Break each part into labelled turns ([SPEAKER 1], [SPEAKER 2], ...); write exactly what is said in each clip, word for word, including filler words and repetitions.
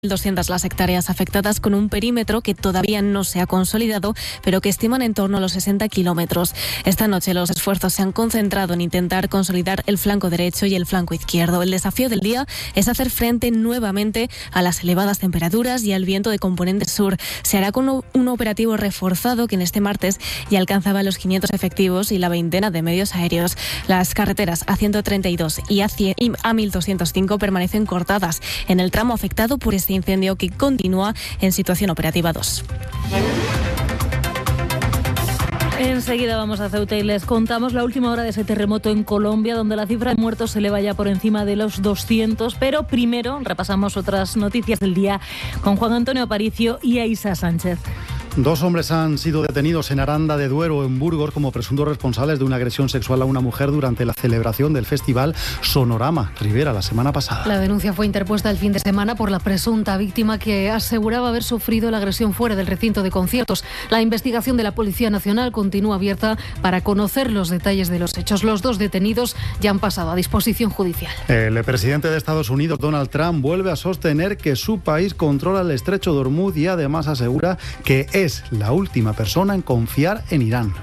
[SPEAKER 1] doscientas las hectáreas afectadas, con un perímetro que todavía no se ha consolidado, pero que estiman en torno a los sesenta kilómetros. Esta noche los esfuerzos se han concentrado en intentar consolidar el flanco derecho y el flanco izquierdo. El desafío del día es hacer frente nuevamente a las elevadas temperaturas y al viento de componente sur. Se hará con un operativo reforzado que en este martes ya alcanzaba los quinientos efectivos y la veintena de medios aéreos. Las carreteras A ciento treinta y dos y A mil doscientos cinco permanecen cortadas en el tramo afectado por este incendio, que continúa en situación operativa dos.
[SPEAKER 2] Enseguida vamos a Ceuta y les contamos la última hora de ese terremoto en Colombia, donde la cifra de muertos se eleva ya por encima de los doscientos. Pero primero repasamos otras noticias del día con Juan Antonio Aparicio y Aisa Sánchez.
[SPEAKER 3] Dos hombres han sido detenidos en Aranda de Duero, en Burgos, como presuntos responsables de una agresión sexual a una mujer durante la celebración del festival Sonorama Rivera la semana pasada.
[SPEAKER 4] La denuncia fue interpuesta el fin de semana por la presunta víctima, que aseguraba haber sufrido la agresión fuera del recinto de conciertos. La investigación de la Policía Nacional continúa abierta para conocer los detalles de los hechos. Los dos detenidos ya han pasado a disposición judicial.
[SPEAKER 3] El presidente de Estados Unidos, Donald Trump, vuelve a sostener que su país controla el estrecho de Hormuz y además asegura que es la última persona en confiar en Irán.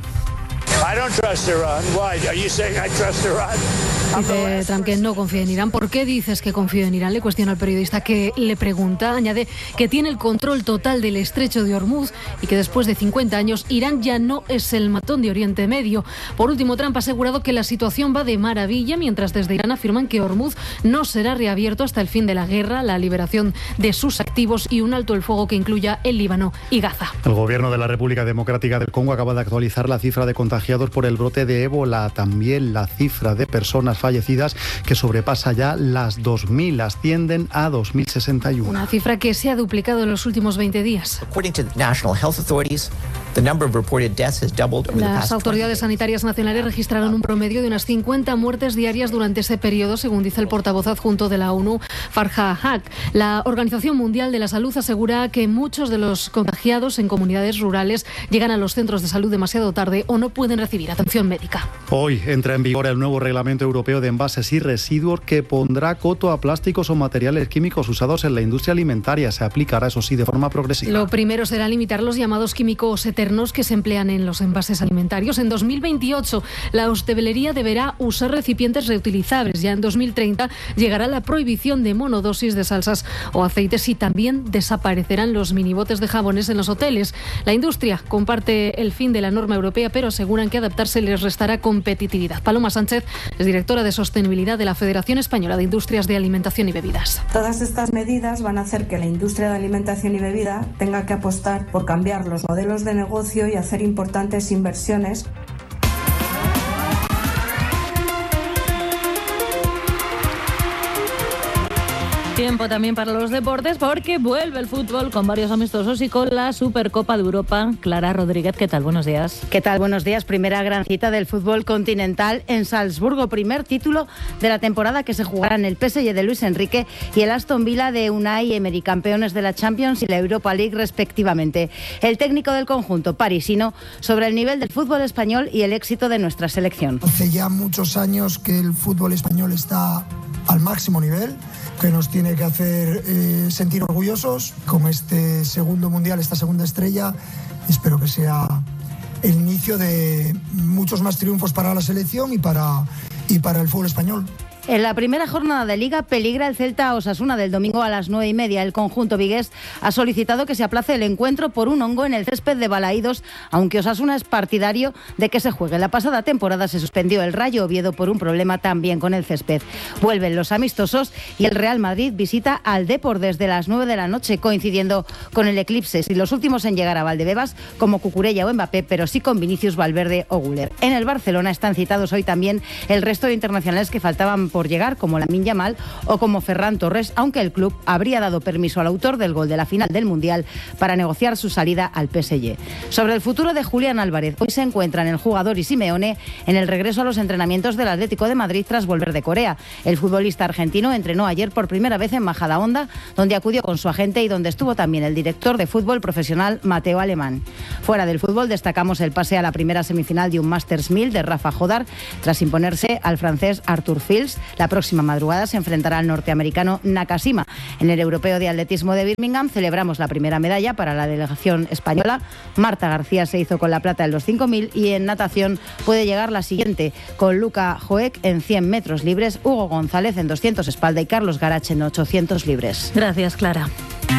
[SPEAKER 4] Dice Trump que no confía en Irán. ¿Por qué dices que confío en Irán?, le cuestiona al periodista que le pregunta. Añade que tiene el control total del estrecho de Hormuz y que después de cincuenta años Irán ya no es el matón de Oriente Medio. Por último, Trump ha asegurado que la situación va de maravilla, mientras desde Irán afirman que Hormuz no será reabierto hasta el fin de la guerra, la liberación de sus activos y un alto el fuego que incluya el Líbano y Gaza.
[SPEAKER 3] El gobierno de la República Democrática del Congo acaba de actualizar la cifra de contagiados por el brote de ébola, también la cifra de personas fallecidas, que sobrepasa ya las dos mil, ascienden a dos mil sesenta y uno.
[SPEAKER 4] Una cifra que se ha duplicado en los últimos veinte días. Las autoridades sanitarias nacionales registraron un promedio de unas cincuenta muertes diarias durante ese periodo, según dice el portavoz adjunto de la ONU, Farha Haq. La Organización Mundial de la Salud asegura que muchos de los contagiados en comunidades rurales llegan a los centros de salud demasiado tarde o no pueden recibir atención médica.
[SPEAKER 3] Hoy entra en vigor el nuevo Reglamento Europeo de Envases y Residuos, que pondrá coto a plásticos o materiales químicos usados en la industria alimentaria. Se aplicará, eso sí, de forma progresiva.
[SPEAKER 4] Lo primero será limitar los llamados químicos eternos que se emplean en los envases alimentarios. En dos mil veintiocho, la hostelería deberá usar recipientes reutilizables. Ya en dos mil treinta llegará la prohibición de monodosis de salsas o aceites, y también desaparecerán los minibotes de jabones en los hoteles. La industria comparte el fin de la norma europea, pero aseguran que adaptarse les restará competitividad. Paloma Sánchez es directora de Sostenibilidad de la Federación Española de Industrias de Alimentación y Bebidas.
[SPEAKER 5] Todas estas medidas van a hacer que la industria de alimentación y bebida tenga que apostar por cambiar los modelos de negocio y hacer importantes inversiones.
[SPEAKER 2] Tiempo también para los deportes, porque vuelve el fútbol con varios amistosos y con la Supercopa de Europa. Clara Rodríguez, ¿qué tal? Buenos días.
[SPEAKER 6] ¿Qué tal? Buenos días. Primera gran cita del fútbol continental en Salzburgo. Primer título de la temporada que se jugará en el P S G de Luis Enrique y el Aston Villa de Unai Emery, campeones de la Champions y la Europa League respectivamente. El técnico del conjunto parisino sobre el nivel del fútbol español y el éxito de nuestra selección.
[SPEAKER 7] Hace ya muchos años que el fútbol español está al máximo nivel, que nos tiene que hacer eh, sentir orgullosos. Con este segundo mundial, esta segunda estrella, espero que sea el inicio de muchos más triunfos para la selección y para, y para el fútbol español.
[SPEAKER 6] En la primera jornada de Liga peligra el Celta Osasuna del domingo a las nueve y media. El conjunto vigués ha solicitado que se aplace el encuentro por un hongo en el césped de Balaídos, aunque Osasuna es partidario de que se juegue. La pasada temporada se suspendió el Rayo Oviedo por un problema también con el césped. Vuelven los amistosos y el Real Madrid visita al Depor desde las nueve de la noche, coincidiendo con el eclipse. Si los últimos en llegar a Valdebebas, como Cucurella o Mbappé, pero sí con Vinicius, Valverde o Güler. En el Barcelona están citados hoy también el resto de internacionales que faltaban por por llegar, como Lamine Yamal o como Ferran Torres, aunque el club habría dado permiso al autor del gol de la final del Mundial para negociar su salida al P S G. Sobre el futuro de Julián Álvarez, hoy se encuentran el jugador y Simeone en el regreso a los entrenamientos del Atlético de Madrid tras volver de Corea. El futbolista argentino entrenó ayer por primera vez en Majadahonda, donde acudió con su agente y donde estuvo también el director de fútbol profesional Mateo Alemán. Fuera del fútbol destacamos el pase a la primera semifinal de un Masters mil de Rafa Jodar tras imponerse al francés Arthur Fils. La próxima madrugada se enfrentará al norteamericano Nakashima. En el Europeo de Atletismo de Birmingham celebramos la primera medalla para la delegación española. Marta García se hizo con la plata en los cinco mil y en natación puede llegar la siguiente con Luca Joek en cien metros libres, Hugo González en doscientos espalda y Carlos Garach en ochocientos libres.
[SPEAKER 2] Gracias, Clara.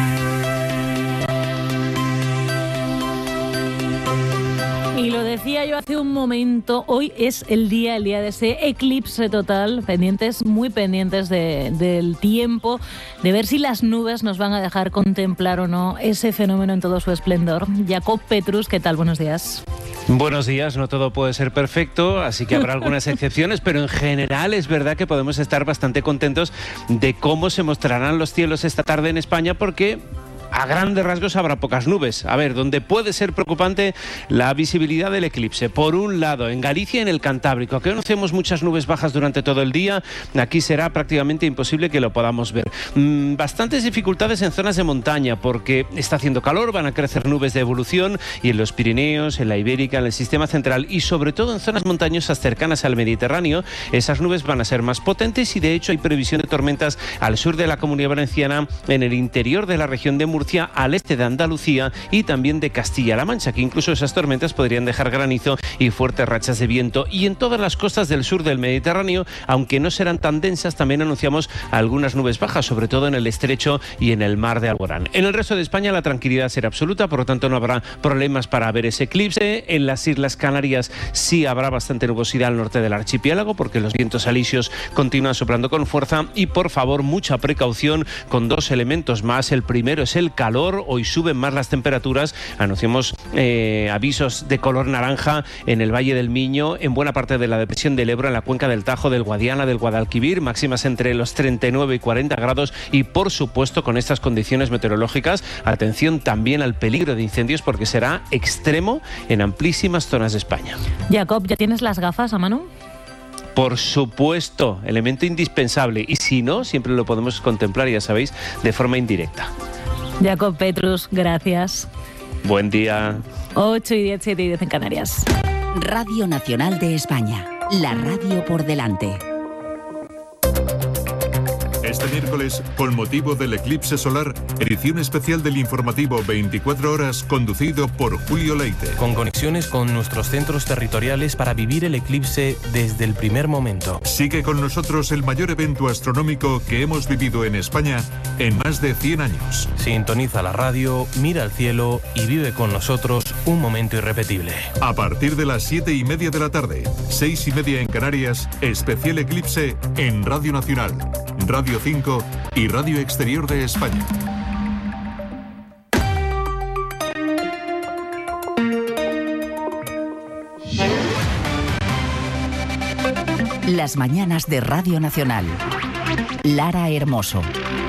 [SPEAKER 2] Y lo decía yo hace un momento, hoy es el día, el día de ese eclipse total, pendientes, muy pendientes de, del tiempo, de ver si las nubes nos van a dejar contemplar o no ese fenómeno en todo su esplendor. Jacob Petrus, ¿qué tal? Buenos días.
[SPEAKER 8] Buenos días, no todo puede ser perfecto, así que habrá algunas excepciones, pero en general es verdad que podemos estar bastante contentos de cómo se mostrarán los cielos esta tarde en España, porque a grandes rasgos habrá pocas nubes. A ver, donde puede ser preocupante la visibilidad del eclipse. Por un lado, en Galicia y en el Cantábrico. Aunque no conocemos muchas nubes bajas durante todo el día, aquí será prácticamente imposible que lo podamos ver. Mm, bastantes dificultades en zonas de montaña, porque está haciendo calor, van a crecer nubes de evolución, y en los Pirineos, en la Ibérica, en el sistema central y sobre todo en zonas montañosas cercanas al Mediterráneo, esas nubes van a ser más potentes y de hecho hay previsión de tormentas al sur de la Comunidad Valenciana, en el interior de la región de Murcia, al este de Andalucía y también de Castilla-La Mancha, que incluso esas tormentas podrían dejar granizo y fuertes rachas de viento. Y en todas las costas del sur del Mediterráneo, aunque no serán tan densas, también anunciamos algunas nubes bajas, sobre todo en el estrecho y en el mar de Alborán. En el resto de España la tranquilidad será absoluta, por lo tanto no habrá problemas para ver ese eclipse. En las Islas Canarias sí habrá bastante nubosidad al norte del archipiélago, porque los vientos alisios continúan soplando con fuerza. Y por favor, mucha precaución con dos elementos más. El primero es el calor, hoy suben más las temperaturas, anunciamos eh, avisos de color naranja en el Valle del Miño, en buena parte de la depresión del Ebro, en la cuenca del Tajo, del Guadiana, del Guadalquivir, máximas entre los treinta y nueve y cuarenta grados y por supuesto con estas condiciones meteorológicas, atención también al peligro de incendios porque será extremo en amplísimas zonas de España.
[SPEAKER 2] Jacob, ¿ya tienes las gafas a mano?
[SPEAKER 8] Por supuesto, elemento indispensable, y si no, siempre lo podemos contemplar, ya sabéis, de forma indirecta.
[SPEAKER 2] Jacob Petrus, gracias.
[SPEAKER 8] Buen día.
[SPEAKER 2] ocho y diez, siete y diez en Canarias.
[SPEAKER 9] Radio Nacional de España, la radio por delante.
[SPEAKER 10] Este miércoles, con motivo del eclipse solar, edición especial del informativo veinticuatro horas conducido por Julio Leite.
[SPEAKER 11] Con conexiones con nuestros centros territoriales para vivir el eclipse desde el primer momento.
[SPEAKER 10] Sigue con nosotros el mayor evento astronómico que hemos vivido en España en más de cien años.
[SPEAKER 11] Sintoniza la radio, mira al cielo y vive con nosotros un momento irrepetible.
[SPEAKER 10] A partir de las siete y media de la tarde, seis y media en Canarias, especial eclipse en Radio Nacional, Radio cinco y Radio Exterior de España.
[SPEAKER 9] Las mañanas de Radio Nacional. Lara Hermoso.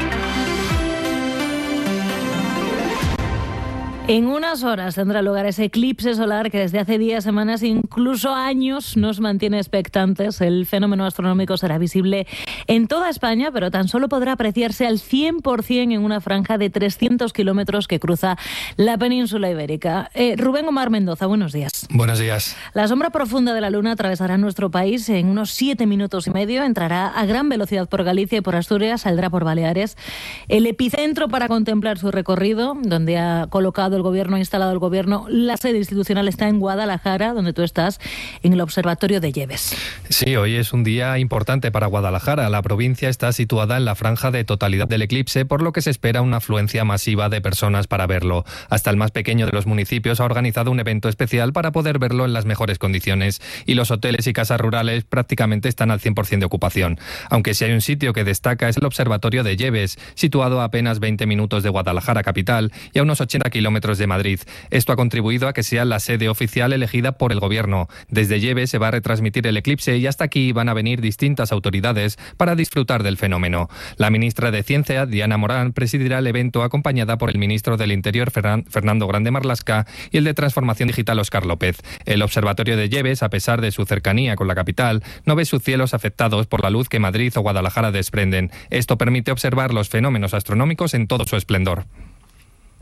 [SPEAKER 2] En unas horas tendrá lugar ese eclipse solar que desde hace días, semanas, incluso años nos mantiene expectantes. El fenómeno astronómico será visible en toda España, pero tan solo podrá apreciarse al cien por ciento en una franja de trescientos kilómetros que cruza la península ibérica. Eh, Rubén Omar Mendoza, buenos días.
[SPEAKER 12] Buenos días.
[SPEAKER 2] La sombra profunda de la Luna atravesará nuestro país en unos siete minutos y medio. Entrará a gran velocidad por Galicia y por Asturias, saldrá por Baleares. El epicentro para contemplar su recorrido, donde ha colocado el gobierno, ha instalado el gobierno, la sede institucional está en Guadalajara, donde tú estás, en el Observatorio de Lleves.
[SPEAKER 12] Sí, hoy es un día importante para Guadalajara. La provincia está situada en la franja de totalidad del eclipse, por lo que se espera una afluencia masiva de personas para verlo. Hasta el más pequeño de los municipios ha organizado un evento especial para poder verlo en las mejores condiciones, y los hoteles y casas rurales prácticamente están al cien por ciento de ocupación. Aunque si hay un sitio que destaca es el Observatorio de Lleves, situado a apenas veinte minutos de Guadalajara capital y a unos ochenta kilómetros de Madrid. Esto ha contribuido a que sea la sede oficial elegida por el gobierno. Desde Lleves se va a retransmitir el eclipse y hasta aquí van a venir distintas autoridades para disfrutar del fenómeno. La ministra de Ciencia, Diana Morán, presidirá el evento acompañada por el ministro del Interior, Fernando Grande Marlaska, y el de Transformación Digital, Óscar López. El Observatorio de Lleves, a pesar de su cercanía con la capital, no ve sus cielos afectados por la luz que Madrid o Guadalajara desprenden. Esto permite observar los fenómenos astronómicos en todo su esplendor.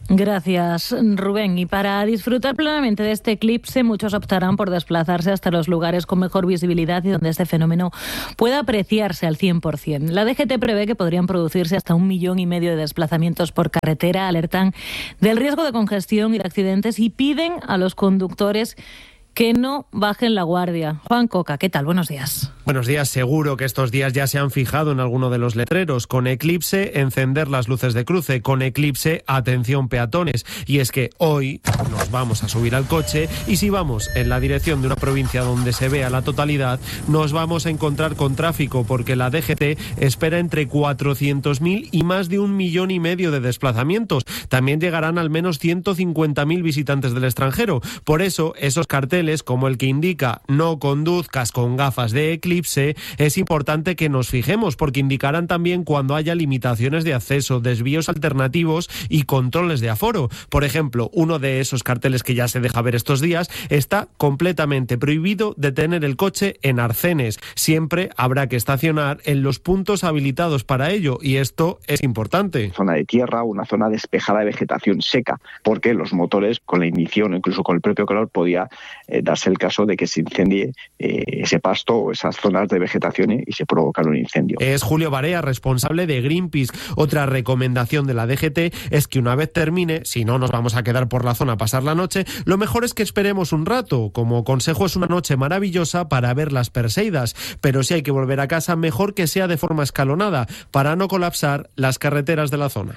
[SPEAKER 2] Gracias, Rubén. Y para disfrutar plenamente de este eclipse, muchos optarán por desplazarse hasta los lugares con mejor visibilidad y donde este fenómeno pueda apreciarse al cien por ciento. La D G T prevé que podrían producirse hasta un millón y medio de desplazamientos por carretera, alertan del riesgo de congestión y de accidentes y piden a los conductores que no bajen la guardia. Juan Coca, ¿qué tal? Buenos días.
[SPEAKER 13] Buenos días. Seguro que estos días ya se han fijado en alguno de los letreros. Con eclipse, encender las luces de cruce. Con eclipse, atención peatones. Y es que hoy nos vamos a subir al coche y si vamos en la dirección de una provincia donde se vea la totalidad, nos vamos a encontrar con tráfico porque la D G T espera entre cuatrocientos mil y más de un millón y medio de desplazamientos. También llegarán al menos ciento cincuenta mil visitantes del extranjero. Por eso, esos carteles como el que indica no conduzcas con gafas de eclipse, es importante que nos fijemos porque indicarán también cuando haya limitaciones de acceso, desvíos alternativos y controles de aforo. Por ejemplo, uno de esos carteles que ya se deja ver estos días está completamente prohibido detener el coche en arcenes. Siempre habrá que estacionar en los puntos habilitados para ello y esto es importante.
[SPEAKER 14] Zona de tierra, una zona despejada de vegetación seca, porque los motores con la ignición o incluso con el propio calor podía Eh, darse el caso de que se incendie eh, ese pasto o esas zonas de vegetación eh, y se provoca un incendio.
[SPEAKER 13] Es Julio Barea, responsable de Greenpeace. Otra recomendación de la D G T es que una vez termine, si no nos vamos a quedar por la zona a pasar la noche, lo mejor es que esperemos un rato. Como consejo, es una noche maravillosa para ver las Perseidas, pero si hay que volver a casa, mejor que sea de forma escalonada para no colapsar las carreteras de la zona.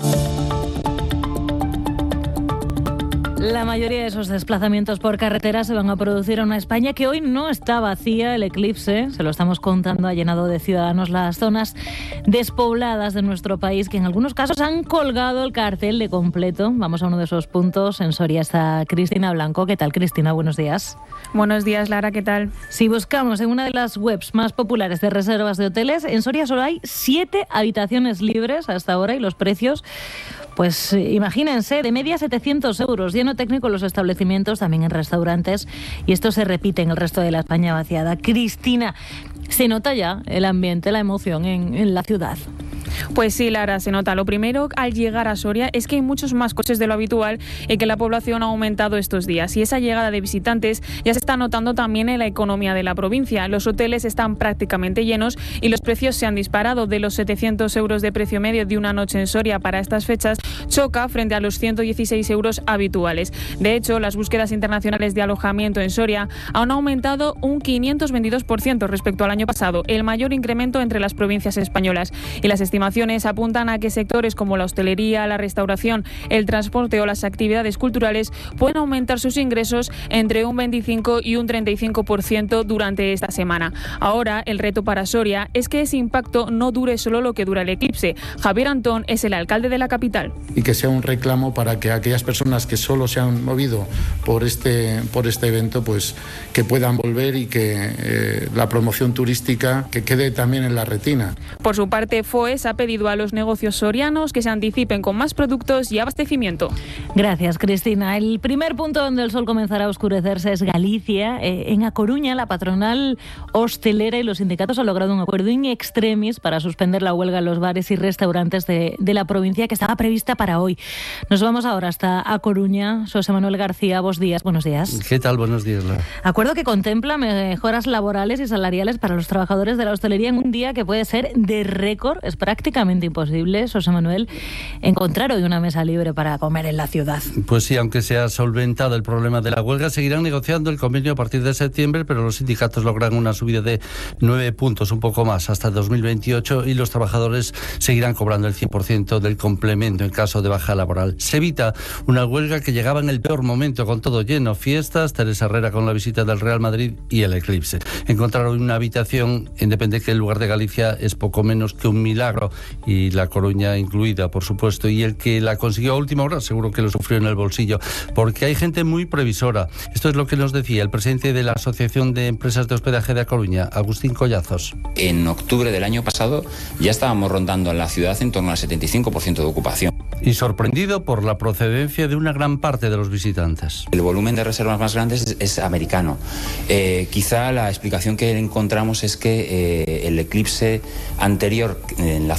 [SPEAKER 2] La mayoría de esos desplazamientos por carretera se van a producir en una España que hoy no está vacía. El eclipse, se lo estamos contando, ha llenado de ciudadanos las zonas despobladas de nuestro país, que en algunos casos han colgado el cartel de completo. Vamos a uno de esos puntos. En Soria está Cristina Blanco. ¿Qué tal, Cristina? Buenos días.
[SPEAKER 15] Buenos días, Lara. ¿Qué tal?
[SPEAKER 2] Si buscamos en una de las webs más populares de reservas de hoteles, en Soria solo hay siete habitaciones libres hasta ahora y los precios, pues imagínense, de media setecientos euros. Lleno técnico en los establecimientos, también en restaurantes, y esto se repite en el resto de la España vaciada. Cristina, ¿se nota ya el ambiente, la emoción en, en la ciudad?
[SPEAKER 15] Pues sí, Lara, se nota. Lo primero, al llegar a Soria, es que hay muchos más coches de lo habitual y que la población ha aumentado estos días. Y esa llegada de visitantes ya se está notando también en la economía de la provincia. Los hoteles están prácticamente llenos y los precios se han disparado. De los setecientos euros de precio medio de una noche en Soria para estas fechas, choca frente a los ciento dieciséis euros habituales. De hecho, las búsquedas internacionales de alojamiento en Soria han aumentado un quinientos veintidós por ciento respecto al año pasado, el mayor incremento entre las provincias españolas. Y las estimaciones apuntan a que sectores como la hostelería, la restauración, el transporte o las actividades culturales pueden aumentar sus ingresos entre un veinticinco y un treinta y cinco por ciento durante esta semana. Ahora, el reto para Soria es que ese impacto no dure solo lo que dura el eclipse. Javier Antón es el alcalde de la capital.
[SPEAKER 16] Y que sea un reclamo para que aquellas personas que solo se han movido por este, por este evento, pues que puedan volver y que eh, la promoción turística que quede también en la retina.
[SPEAKER 15] Por su parte, FOES ha pedido a los negocios sorianos que se anticipen con más productos y abastecimiento.
[SPEAKER 2] Gracias, Cristina. El primer punto donde el sol comenzará a oscurecerse es Galicia. Eh, en A Coruña, la patronal hostelera y los sindicatos han logrado un acuerdo in extremis para suspender la huelga en los bares y restaurantes de, de la provincia que estaba prevista para hoy. Nos vamos ahora hasta A Coruña. José Manuel García, vos días. Buenos días.
[SPEAKER 17] ¿Qué tal? Buenos días, Lara.
[SPEAKER 2] Acuerdo que contempla mejoras laborales y salariales para los trabajadores de la hostelería en un día que puede ser de récord. Es prácticamente imposible, José Manuel, encontrar hoy una mesa libre para comer en la ciudad.
[SPEAKER 17] Pues sí, aunque se ha solventado el problema de la huelga, seguirán negociando el convenio a partir de septiembre, pero los sindicatos logran una subida de nueve puntos, un poco más, hasta dos mil veintiocho, y los trabajadores seguirán cobrando el cien por ciento del complemento en caso de baja laboral. Se evita una huelga que llegaba en el peor momento, con todo lleno, fiestas, Teresa Herrera con la visita del Real Madrid y el eclipse. Encontrar una habitación, independe que el lugar de Galicia, es poco menos que un milagro, y La Coruña incluida, por supuesto, y el que la consiguió a última hora seguro que lo sufrió en el bolsillo, porque hay gente muy previsora. Esto es lo que nos decía el presidente de la Asociación de Empresas de Hospedaje de A Coruña, Agustín Collazos.
[SPEAKER 18] En octubre del año pasado ya estábamos rondando en la ciudad en torno al setenta y cinco por ciento de ocupación.
[SPEAKER 17] Y sorprendido por la procedencia de una gran parte de los visitantes.
[SPEAKER 18] El volumen de reservas más grandes es, es americano. Eh, quizá la explicación que encontramos es que eh, el eclipse anterior en la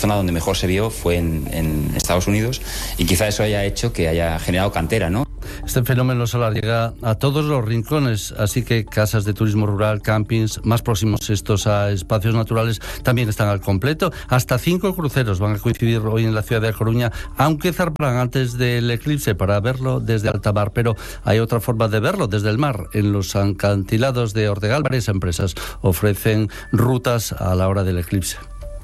[SPEAKER 18] zona donde mejor se vio fue en, en Estados Unidos, y quizá eso haya hecho que haya generado cantera, ¿no?
[SPEAKER 17] Este fenómeno solar llega a todos los rincones, así que casas de turismo rural, campings, más próximos estos a espacios naturales, también están al completo. Hasta cinco cruceros van a coincidir hoy en la ciudad de A Coruña, aunque zarparán antes del eclipse para verlo desde alta mar, pero hay otra forma de verlo, desde el mar. En los acantilados de Ortegal, varias empresas ofrecen rutas a la hora del eclipse.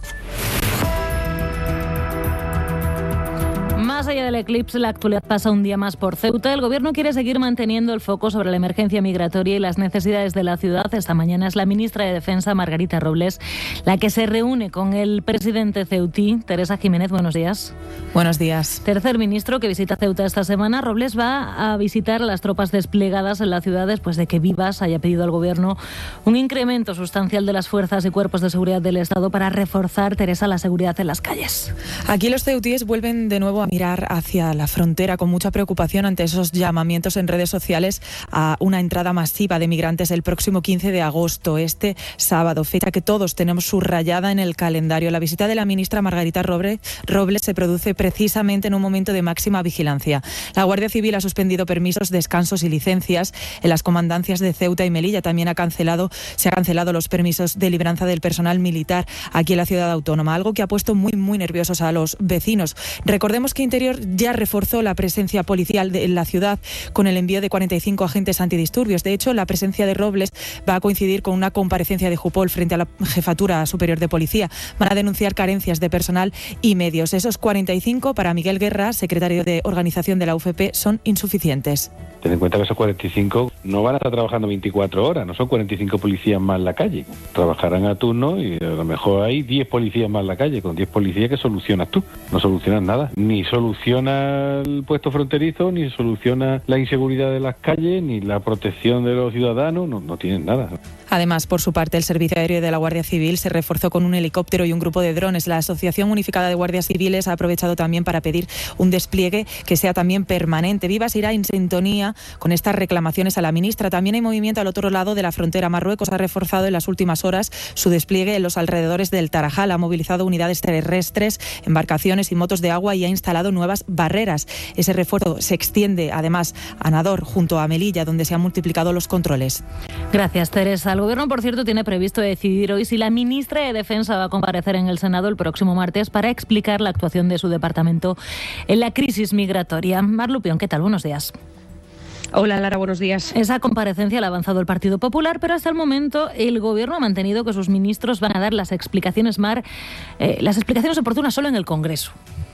[SPEAKER 2] Más allá del eclipse, la actualidad pasa un día más por Ceuta. El Gobierno quiere seguir manteniendo el foco sobre la emergencia migratoria y las necesidades de la ciudad. Esta mañana es la ministra de Defensa, Margarita Robles, la que se reúne con el presidente ceutí. Teresa Jiménez, buenos días.
[SPEAKER 19] Buenos días.
[SPEAKER 2] Tercer ministro que visita Ceuta esta semana. Robles va a visitar a las tropas desplegadas en la ciudad después de que Vivas haya pedido al Gobierno un incremento sustancial de las fuerzas y cuerpos de seguridad del Estado para reforzar, Teresa, la seguridad en las calles.
[SPEAKER 19] Aquí los ceutíes vuelven de nuevo a mirar hacia la frontera con mucha preocupación ante esos llamamientos en redes sociales a una entrada masiva de migrantes el próximo quince de agosto, este sábado, fecha que todos tenemos subrayada en el calendario. La visita de la ministra Margarita Robles, Robles se produce precisamente en un momento de máxima vigilancia. La Guardia Civil ha suspendido permisos, descansos y licencias en las comandancias de Ceuta y Melilla. También ha cancelado, se ha cancelado los permisos de libranza del personal militar aquí en la ciudad autónoma, algo que ha puesto muy, muy nerviosos a los vecinos. Recordemos que Interior ya reforzó la presencia policial en la ciudad con el envío de cuarenta y cinco agentes antidisturbios. De hecho, la presencia de Robles va a coincidir con una comparecencia de Jupol frente a la Jefatura Superior de Policía. Van a denunciar carencias de personal y medios. Esos cuarenta y cinco, para Miguel Guerra, secretario de Organización de la U F P, son insuficientes.
[SPEAKER 20] Ten en cuenta que esos cuarenta y cinco no van a estar trabajando veinticuatro horas, no son cuarenta y cinco policías más en la calle. Trabajarán a turno y a lo mejor hay diez policías más en la calle. Con diez policías, ¿qué solucionas tú? No solucionas nada. Ni soluciona el puesto fronterizo, ni soluciona la inseguridad de las calles, ni la protección de los ciudadanos. No, no tienen nada.
[SPEAKER 19] Además, por su parte, el Servicio Aéreo de la Guardia Civil se reforzó con un helicóptero y un grupo de drones. La Asociación Unificada de Guardias Civiles ha aprovechado también para pedir un despliegue que sea también permanente. Vivas irá en sintonía con estas reclamaciones a la ministra. También hay movimiento al otro lado de la frontera. Marruecos ha reforzado en las últimas horas su despliegue en los alrededores del Tarajal. Ha movilizado unidades terrestres, embarcaciones y motos de agua y ha instalado nuevas barreras. Ese refuerzo se extiende además a Nador, junto a Melilla, donde se han multiplicado los controles.
[SPEAKER 2] Gracias, Teresa. El Gobierno, por cierto, tiene previsto decidir hoy si la ministra de Defensa va a comparecer en el Senado el próximo martes para explicar la actuación de su departamento en la crisis migratoria. Mar Lupión, ¿qué tal? Buenos días.
[SPEAKER 21] Hola, Lara, buenos días.
[SPEAKER 2] Esa comparecencia la ha avanzado el Partido Popular, pero hasta el momento el Gobierno ha mantenido que sus ministros van a dar las explicaciones, Mar, eh, las explicaciones oportunas solo en el Congreso.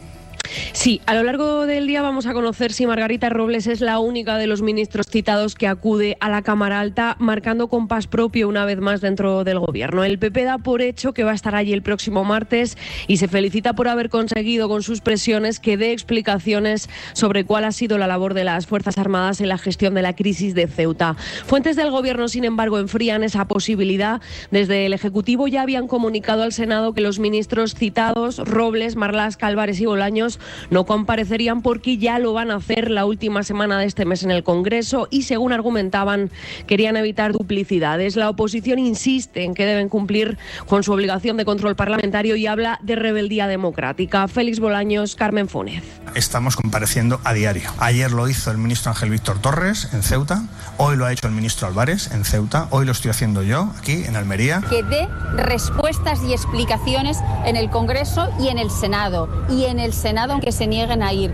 [SPEAKER 21] Sí, a lo largo del día vamos a conocer si Margarita Robles es la única de los ministros citados que acude a la Cámara Alta, marcando compás propio una vez más dentro del Gobierno. El P P da por hecho que va a estar allí el próximo martes y se felicita por haber conseguido con sus presiones que dé explicaciones sobre cuál ha sido la labor de las Fuerzas Armadas en la gestión de la crisis de Ceuta. Fuentes del Gobierno, sin embargo, enfrían esa posibilidad. Desde el Ejecutivo ya habían comunicado al Senado que los ministros citados, Robles, Marlaska, Álvarez y Bolaños, no comparecerían porque ya lo van a hacer la última semana de este mes en el Congreso y, según argumentaban, querían evitar duplicidades. La oposición insiste en que deben cumplir con su obligación de control parlamentario y habla de rebeldía democrática. Félix Bolaños, Carmen Fúnez.
[SPEAKER 22] Estamos compareciendo a diario. Ayer lo hizo el ministro Ángel Víctor Torres en Ceuta, hoy lo ha hecho el ministro Álvarez en Ceuta, hoy lo estoy haciendo yo aquí en Almería.
[SPEAKER 23] Que dé respuestas y explicaciones en el Congreso y en el Senado, y en el Senado aunque se nieguen a ir.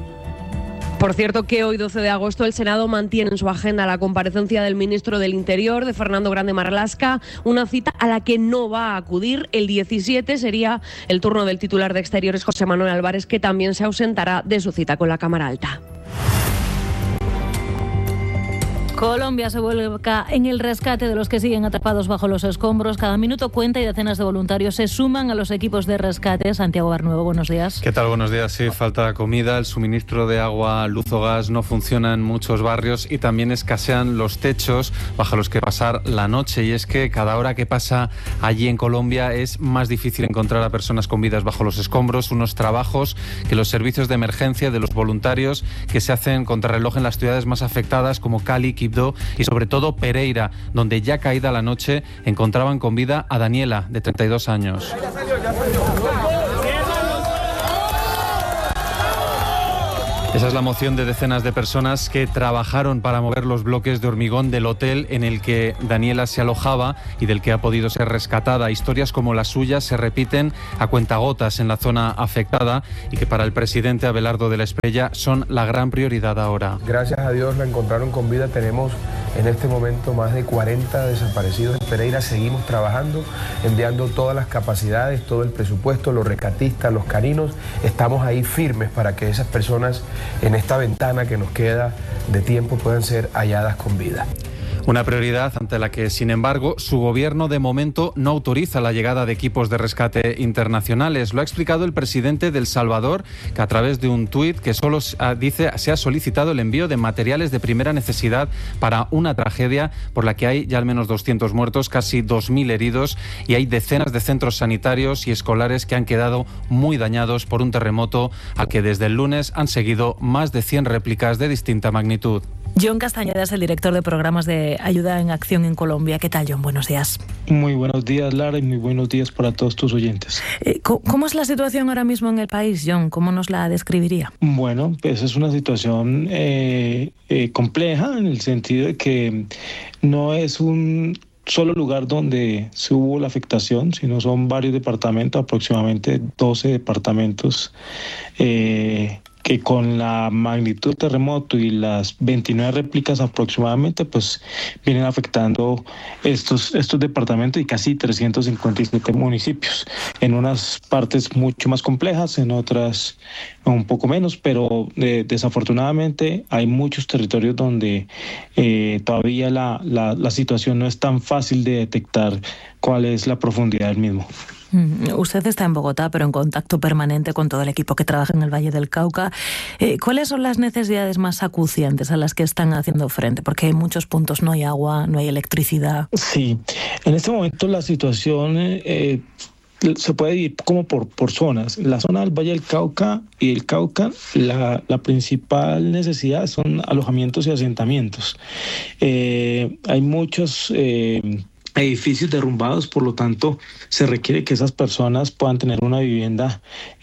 [SPEAKER 21] Por cierto que hoy, doce de agosto, el Senado mantiene en su agenda la comparecencia del ministro del Interior, de Fernando Grande Marlaska, una cita a la que no va a acudir. El diecisiete sería el turno del titular de Exteriores, José Manuel Álvarez, que también se ausentará de su cita con la Cámara Alta.
[SPEAKER 2] Colombia se vuelca en el rescate de los que siguen atrapados bajo los escombros. Cada minuto cuenta y decenas de voluntarios se suman a los equipos de rescate. Santiago Barnuevo, buenos días.
[SPEAKER 24] ¿Qué tal? Buenos días. Sí, falta comida, el suministro de agua, luz o gas no funciona en muchos barrios y también escasean los techos bajo los que pasar la noche. Y es que cada hora que pasa allí en Colombia es más difícil encontrar a personas con vidas bajo los escombros, unos trabajos que los servicios de emergencia de los voluntarios que se hacen contrarreloj en las ciudades más afectadas como Cali, Quibdó y sobre todo Pereira, donde ya caída la noche encontraban con vida a Daniela, de treinta y dos años. Esa es la moción de decenas de personas que trabajaron para mover los bloques de hormigón del hotel en el que Daniela se alojaba y del que ha podido ser rescatada. Historias como las suyas se repiten a cuentagotas en la zona afectada y que para el presidente Abelardo de la Espriella son la gran prioridad ahora.
[SPEAKER 1] Gracias a Dios la encontraron con vida. Tenemos en este momento más de cuarenta desaparecidos en Pereira. Seguimos trabajando, enviando todas las capacidades, todo el presupuesto, los rescatistas, los caninos. Estamos ahí firmes para que esas personas en esta ventana que nos queda de tiempo puedan ser halladas con vida.
[SPEAKER 24] Una prioridad ante la que, sin embargo, su gobierno de momento no autoriza la llegada de equipos de rescate internacionales. Lo ha explicado el presidente de El Salvador, que a través de un tuit que solo dice se ha solicitado el envío de materiales de primera necesidad para una tragedia por la que hay ya al menos doscientos muertos, casi dos mil heridos y hay decenas de centros sanitarios y escolares que han quedado muy dañados por un terremoto al que desde el lunes han seguido más de cien réplicas de distinta magnitud.
[SPEAKER 2] John Castañeda es el director de programas de ayuda en acción en Colombia. ¿Qué tal, John? Buenos días.
[SPEAKER 3] Muy buenos días, Lara, y muy buenos días para todos tus oyentes.
[SPEAKER 2] Eh, ¿Cómo es la situación ahora mismo en el país, John? ¿Cómo nos la describiría?
[SPEAKER 3] Bueno, pues es una situación eh, eh, compleja en el sentido de que no es un solo lugar donde se hubo la afectación, sino son varios departamentos, aproximadamente doce departamentos, eh, que con la magnitud del terremoto y las veintinueve réplicas aproximadamente, pues vienen afectando estos, estos departamentos y casi trescientos cincuenta y siete municipios. En unas partes mucho más complejas, en otras un poco menos, pero eh, desafortunadamente hay muchos territorios donde eh, todavía la, la, la situación no es tan fácil de detectar cuál es la profundidad del mismo.
[SPEAKER 2] Usted está en Bogotá, pero en contacto permanente con todo el equipo que trabaja en el Valle del Cauca. Eh, ¿Cuáles son las necesidades más acuciantes a las que están haciendo frente? Porque en muchos puntos no hay agua, no hay electricidad.
[SPEAKER 3] Sí, en este momento la situación eh, se puede dividir como por, por zonas. La zona del Valle del Cauca y el Cauca, la, la principal necesidad son alojamientos y asentamientos. Eh, hay muchos Eh, edificios derrumbados, por lo tanto se requiere que esas personas puedan tener una vivienda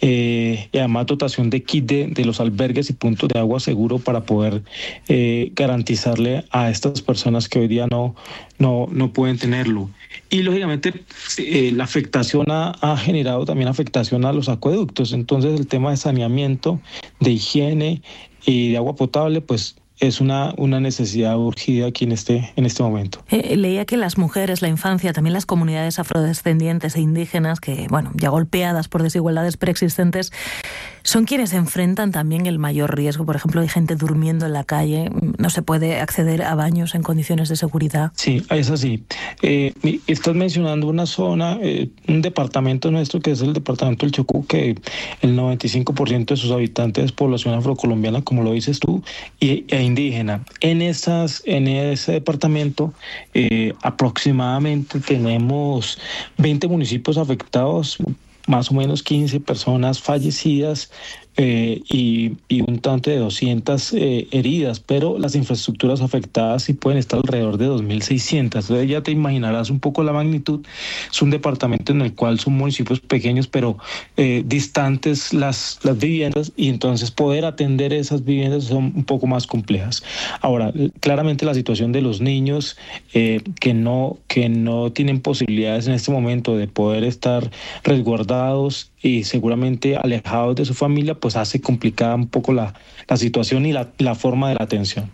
[SPEAKER 3] eh, y además dotación de kit de, de los albergues y puntos de agua seguro para poder eh, garantizarle a estas personas que hoy día no, no, no pueden tenerlo. Y lógicamente eh, la afectación ha, ha generado también afectación a los acueductos, entonces el tema de saneamiento, de higiene y de agua potable, pues es una, una necesidad urgida aquí en este, en este momento.
[SPEAKER 2] Eh, leía que las mujeres, la infancia, también las comunidades afrodescendientes e indígenas, que bueno, ya golpeadas por desigualdades preexistentes, son quienes enfrentan también el mayor riesgo. Por ejemplo, hay gente durmiendo en la calle, no se puede acceder a baños en condiciones de seguridad.
[SPEAKER 3] Sí, es así. Eh, estás mencionando una zona, eh, un departamento nuestro que es el departamento del Chocó, que el noventa y cinco por ciento de sus habitantes es población afrocolombiana, como lo dices tú, y, e indígena. En, esas, en ese departamento eh, aproximadamente tenemos veinte municipios afectados, más o menos quince personas fallecidas eh, y, y un tanto de doscientas eh, heridas, pero las infraestructuras afectadas sí pueden estar alrededor de dos mil seiscientas. Entonces ya te imaginarás un poco la magnitud. Es un departamento en el cual son municipios pequeños, pero eh, distantes las, las viviendas, y entonces poder atender esas viviendas son un poco más complejas. Ahora, claramente la situación de los niños eh, que, no, que no tienen posibilidades en este momento de poder estar resguardados y seguramente alejados de su familia, pues hace complicada un poco la, la situación y la, la forma de la atención.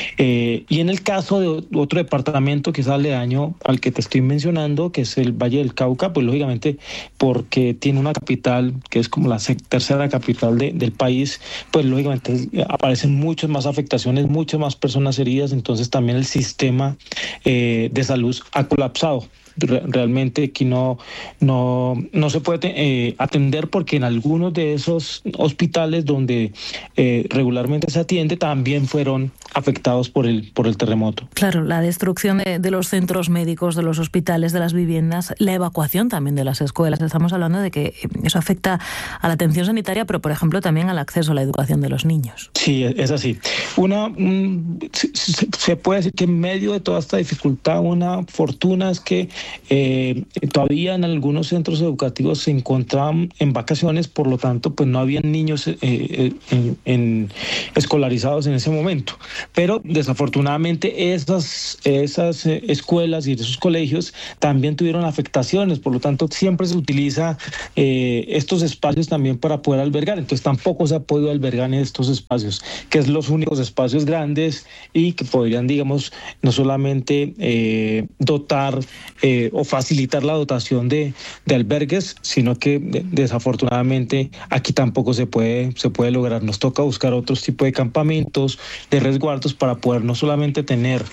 [SPEAKER 3] Eh, y en el caso de otro departamento que es aledaño al que te estoy mencionando, que es el Valle del Cauca, pues lógicamente porque tiene una capital que es como la tercera capital de, del país, pues lógicamente aparecen muchas más afectaciones, muchas más personas heridas, entonces también el sistema eh, de salud ha colapsado. Realmente aquí no, no, no se puede eh, atender, porque en algunos de esos hospitales donde eh, regularmente se atiende también fueron afectados por el, por el terremoto.
[SPEAKER 2] Claro, la destrucción de, de los centros médicos, de los hospitales, de las viviendas, la evacuación también de las escuelas. Estamos hablando de que eso afecta a la atención sanitaria, pero por ejemplo también al acceso a la educación de los niños.
[SPEAKER 3] Sí, es así. Una, un, se, se puede decir que en medio de toda esta dificultad, una fortuna es que eh, todavía en algunos centros educativos se encontraban en vacaciones, por lo tanto, pues no habían niños eh, en, en escolarizados en ese momento. Pero desafortunadamente esas, esas escuelas y esos colegios también tuvieron afectaciones, por lo tanto siempre se utiliza eh, estos espacios también para poder albergar, entonces tampoco se ha podido albergar en estos espacios, que es los únicos espacios grandes y que podrían, digamos, no solamente eh, dotar eh, o facilitar la dotación de, de albergues, sino que de, desafortunadamente aquí tampoco se puede, se puede lograr. Nos toca buscar otros tipos de campamentos, de resguardos, para poder no solamente tener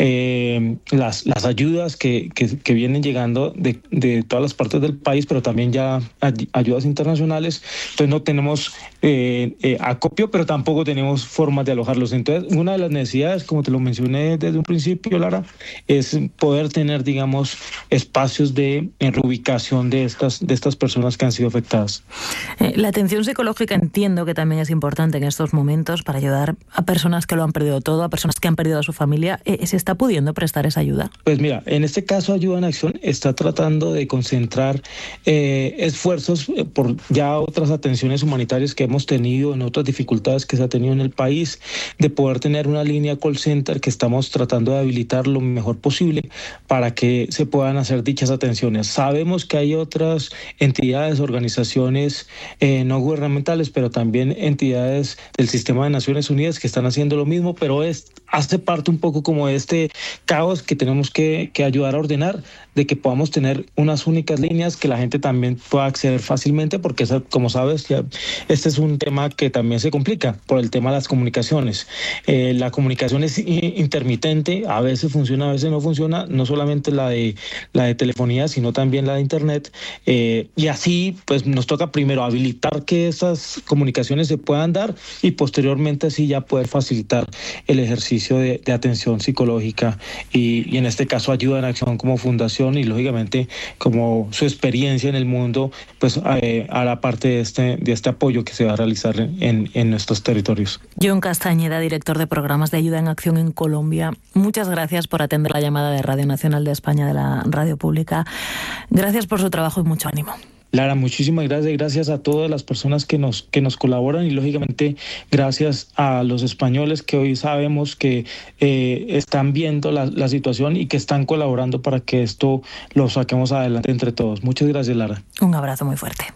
[SPEAKER 3] eh, las, las ayudas que, que, que vienen llegando de, de todas las partes del país, pero también ya ay- ayudas internacionales. Entonces no tenemos eh, eh, acopio, pero tampoco tenemos formas de alojarlos. Entonces, una de las necesidades, como te lo mencioné desde un principio, Lara, es poder tener, digamos, espacios de reubicación de estas, de estas personas que han sido afectadas.
[SPEAKER 2] Eh, la atención psicológica entiendo que también es importante en estos momentos para ayudar a personas que lo han perdido todo, a personas que han perdido a su familia. Eh, ¿Se está pudiendo prestar esa ayuda?
[SPEAKER 3] Pues mira, en este caso Ayuda en Acción está tratando de concentrar eh, esfuerzos por ya otras atenciones humanitarias que hemos tenido, en otras dificultades que se ha tenido en el país, de poder tener una línea call center que estamos tratando de habilitar lo mejor posible para que se puedan hacer dichas atenciones. Sabemos que hay otras entidades, organizaciones eh, no gubernamentales, pero también entidades del sistema de Naciones Unidas que están haciendo lo mismo, pero es, hace parte un poco como de este caos que tenemos que, que ayudar a ordenar, de que podamos tener unas únicas líneas que la gente también pueda acceder fácilmente, porque como sabes, ya, este es un tema que también se complica por el tema de las comunicaciones. Eh, la comunicación es intermitente, a veces funciona, a veces no funciona, no solamente la de, la de telefonía, sino también la de internet, eh, y así pues nos toca primero habilitar que esas comunicaciones se puedan dar y posteriormente así ya poder facilitar el ejercicio de, de atención psicológica y, y en este caso Ayuda en Acción como fundación y lógicamente como su experiencia en el mundo pues eh, hará parte de este, de este apoyo que se va a realizar en, en nuestros territorios.
[SPEAKER 2] John Castañeda, director de programas de Ayuda en Acción en Colombia, muchas gracias por atender la llamada de Radio Nacional de España, de la radio pública. Gracias por su trabajo y mucho ánimo.
[SPEAKER 3] Lara, muchísimas gracias, gracias a todas las personas que nos, que nos colaboran y lógicamente gracias a los españoles que hoy sabemos que eh, están viendo la, la situación y que están colaborando para que esto lo saquemos adelante entre todos. Muchas gracias, Lara.
[SPEAKER 2] Un abrazo muy fuerte.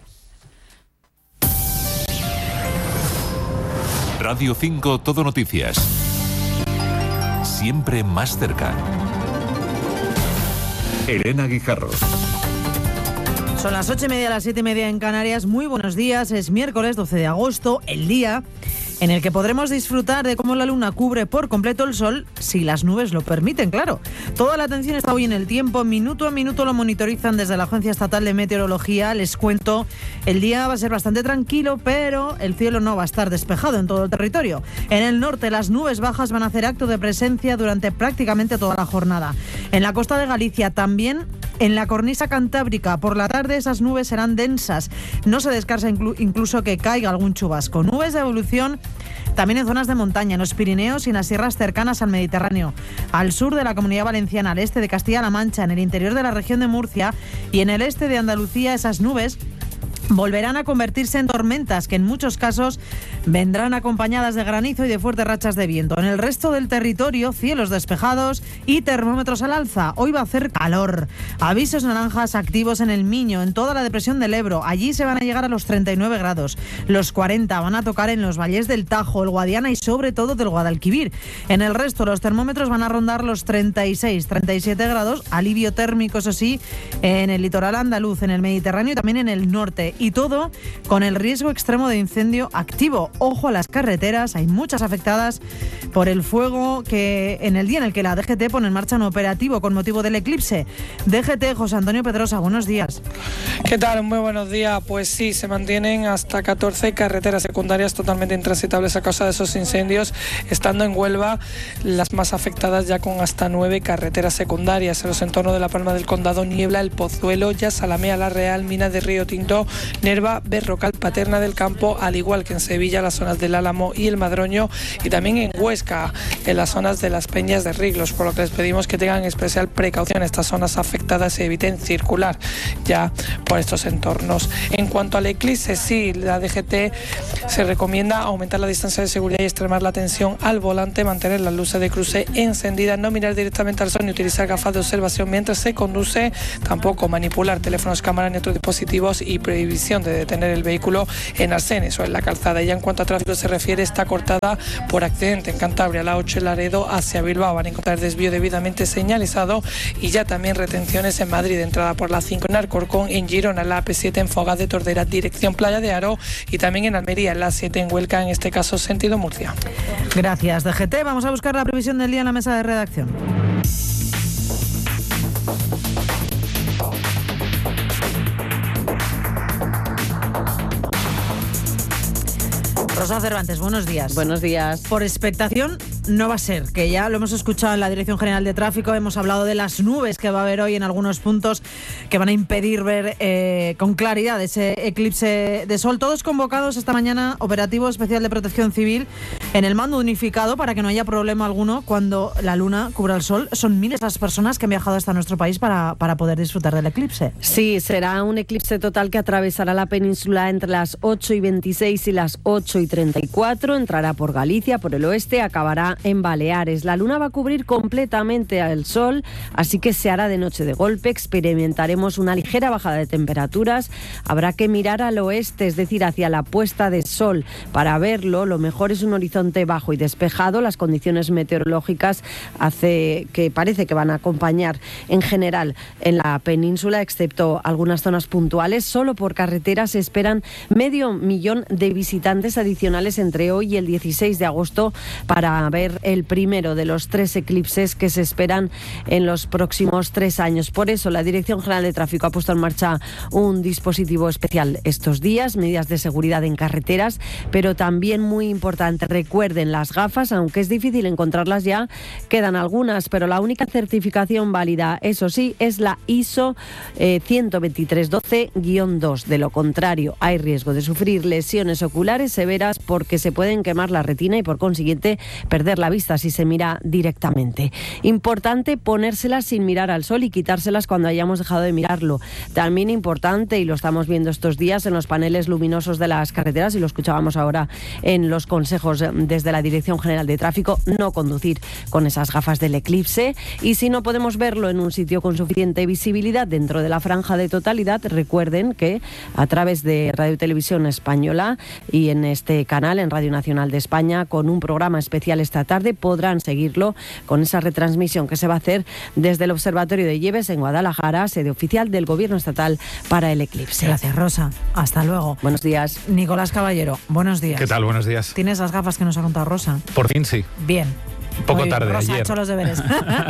[SPEAKER 10] Radio cinco Todo Noticias. Siempre más cerca. Elena Guijarro.
[SPEAKER 4] Son las ocho y media, las siete y media en Canarias. Muy buenos días, es miércoles doce de agosto, el día en el que podremos disfrutar de cómo la luna cubre por completo el sol, si las nubes lo permiten, claro. Toda la atención está hoy en el tiempo, minuto a minuto lo monitorizan desde la Agencia Estatal de Meteorología. Les cuento, el día va a ser bastante tranquilo, pero el cielo no va a estar despejado en todo el territorio. En el norte, las nubes bajas van a hacer acto de presencia durante prácticamente toda la jornada. En la costa de Galicia también. En la cornisa cantábrica, por la tarde esas nubes serán densas. No se descarta inclu- incluso que caiga algún chubasco. Nubes de evolución también en zonas de montaña, en los Pirineos y en las sierras cercanas al Mediterráneo. Al sur de la Comunidad Valenciana, al este de Castilla-La Mancha, en el interior de la región de Murcia y en el este de Andalucía, esas nubes volverán a convertirse en tormentas que en muchos casos vendrán acompañadas de granizo y de fuertes rachas de viento. En el resto del territorio, cielos despejados y termómetros al alza. Hoy va a hacer calor. Avisos naranjas activos en el Miño, en toda la depresión del Ebro. Allí se van a llegar a los treinta y nueve grados. Los cuarenta van a tocar en los valles del Tajo, el Guadiana y sobre todo del Guadalquivir. En el resto los termómetros van a rondar los treinta y seis, treinta y siete grados. Alivio térmico, eso sí, en el litoral andaluz, en el Mediterráneo y también en el norte. y todo con el riesgo extremo de incendio activo. Ojo a las carreteras, hay muchas afectadas por el fuego que en el día en el que la D G T pone en marcha un operativo con motivo del eclipse. D G T, José Antonio Pedrosa, buenos días.
[SPEAKER 5] ¿Qué tal? Muy buenos días. Pues sí, se mantienen hasta catorce carreteras secundarias totalmente intransitables a causa de esos incendios, estando en Huelva las más afectadas ya con hasta nueve carreteras secundarias. En los entornos de La Palma del Condado, Niebla, El Pozuelo, Ya Salamea, La Real, Mina de Río Tinto, Nerva, Berrocal, Paterna del Campo, al igual que en Sevilla, las zonas del Álamo y el Madroño, y también en Huesca, en las zonas de las Peñas de Riglos, por lo que les pedimos que tengan especial precaución en estas zonas afectadas y eviten circular ya por estos entornos. En cuanto al eclipse, sí, la D G T se recomienda aumentar la distancia de seguridad y extremar la atención al volante, mantener las luces de cruce encendidas, no mirar directamente al sol ni utilizar gafas de observación mientras se conduce, tampoco manipular teléfonos, cámaras ni otros dispositivos, y prohibición de detener el vehículo en arcenes o en la calzada. Ya en cuanto a tráfico se refiere, está cortada por accidente en Cantabria, la ocho en Laredo hacia Bilbao. Van a encontrar desvío debidamente señalizado y ya también retenciones en Madrid, entrada por la cinco en Alcorcón, en Girona, la A P siete en Fogaz de Tordera, dirección Playa de Aro, y también en Almería, la siete en Huelca, en este caso sentido Murcia.
[SPEAKER 4] Gracias, D G T. Vamos a buscar la previsión del día en la mesa de redacción. Rosa Cervantes, buenos días.
[SPEAKER 6] Buenos días.
[SPEAKER 4] Por expectación no va a ser, que ya lo hemos escuchado en la Dirección General de Tráfico, hemos hablado de las nubes que va a haber hoy en algunos puntos que van a impedir ver eh, con claridad ese eclipse de sol. Todos convocados esta mañana, operativo especial de protección civil en el mando unificado para que no haya problema alguno cuando la luna cubra el sol. Son miles las personas que han viajado hasta nuestro país para, para poder disfrutar del eclipse.
[SPEAKER 6] Sí, será un eclipse total que atravesará la península entre las ocho y veintiséis y las ocho y treinta y cuatro, entrará por Galicia, por el oeste, acabará en Baleares. La luna va a cubrir completamente al sol, así que se hará de noche de golpe, experimentaremos una ligera bajada de temperaturas, habrá que mirar al oeste, es decir, hacia la puesta de sol. Para verlo, lo mejor es un horizonte bajo y despejado. Las condiciones meteorológicas hace que parece que van a acompañar en general en la península, excepto algunas zonas puntuales. Solo por carretera se esperan medio millón de visitantes adicionales entre hoy y el dieciséis de agosto para ver el primero de los tres eclipses que se esperan en los próximos tres años. Por eso la Dirección General de Tráfico ha puesto en marcha un dispositivo especial estos días, medidas de seguridad en carreteras, pero también muy importante, recuerden las gafas, aunque es difícil encontrarlas ya, quedan algunas, pero la única certificación válida, eso sí, es la I S O eh, ciento veintitrés doce guión dos. De lo contrario, hay riesgo de sufrir lesiones oculares severas porque se pueden quemar la retina y por consiguiente perder la vista si se mira directamente. Importante ponérselas sin mirar al sol y quitárselas cuando hayamos dejado de mirarlo. También importante, y lo estamos viendo estos días en los paneles luminosos de las carreteras, y lo escuchábamos ahora en los consejos desde la Dirección General de Tráfico, no conducir con esas gafas del eclipse, y si no podemos verlo en un sitio con suficiente visibilidad dentro de la franja de totalidad, recuerden que a través de Radio y Televisión Española y en este canal, en Radio Nacional de España, con un programa especial esta tarde, podrán seguirlo con esa retransmisión que se va a hacer desde el Observatorio de Lleves en Guadalajara, sede oficial del Gobierno Estatal para el eclipse.
[SPEAKER 4] Gracias, Rosa. Hasta luego.
[SPEAKER 6] Buenos días.
[SPEAKER 4] Nicolás Caballero, buenos días.
[SPEAKER 7] ¿Qué tal? Buenos días.
[SPEAKER 4] ¿Tienes las gafas que nos ha contado Rosa?
[SPEAKER 7] Por fin sí.
[SPEAKER 4] Bien.
[SPEAKER 7] Un poco
[SPEAKER 4] Hoy
[SPEAKER 7] tarde,
[SPEAKER 4] Rosa
[SPEAKER 7] ayer.
[SPEAKER 4] ha hecho los deberes.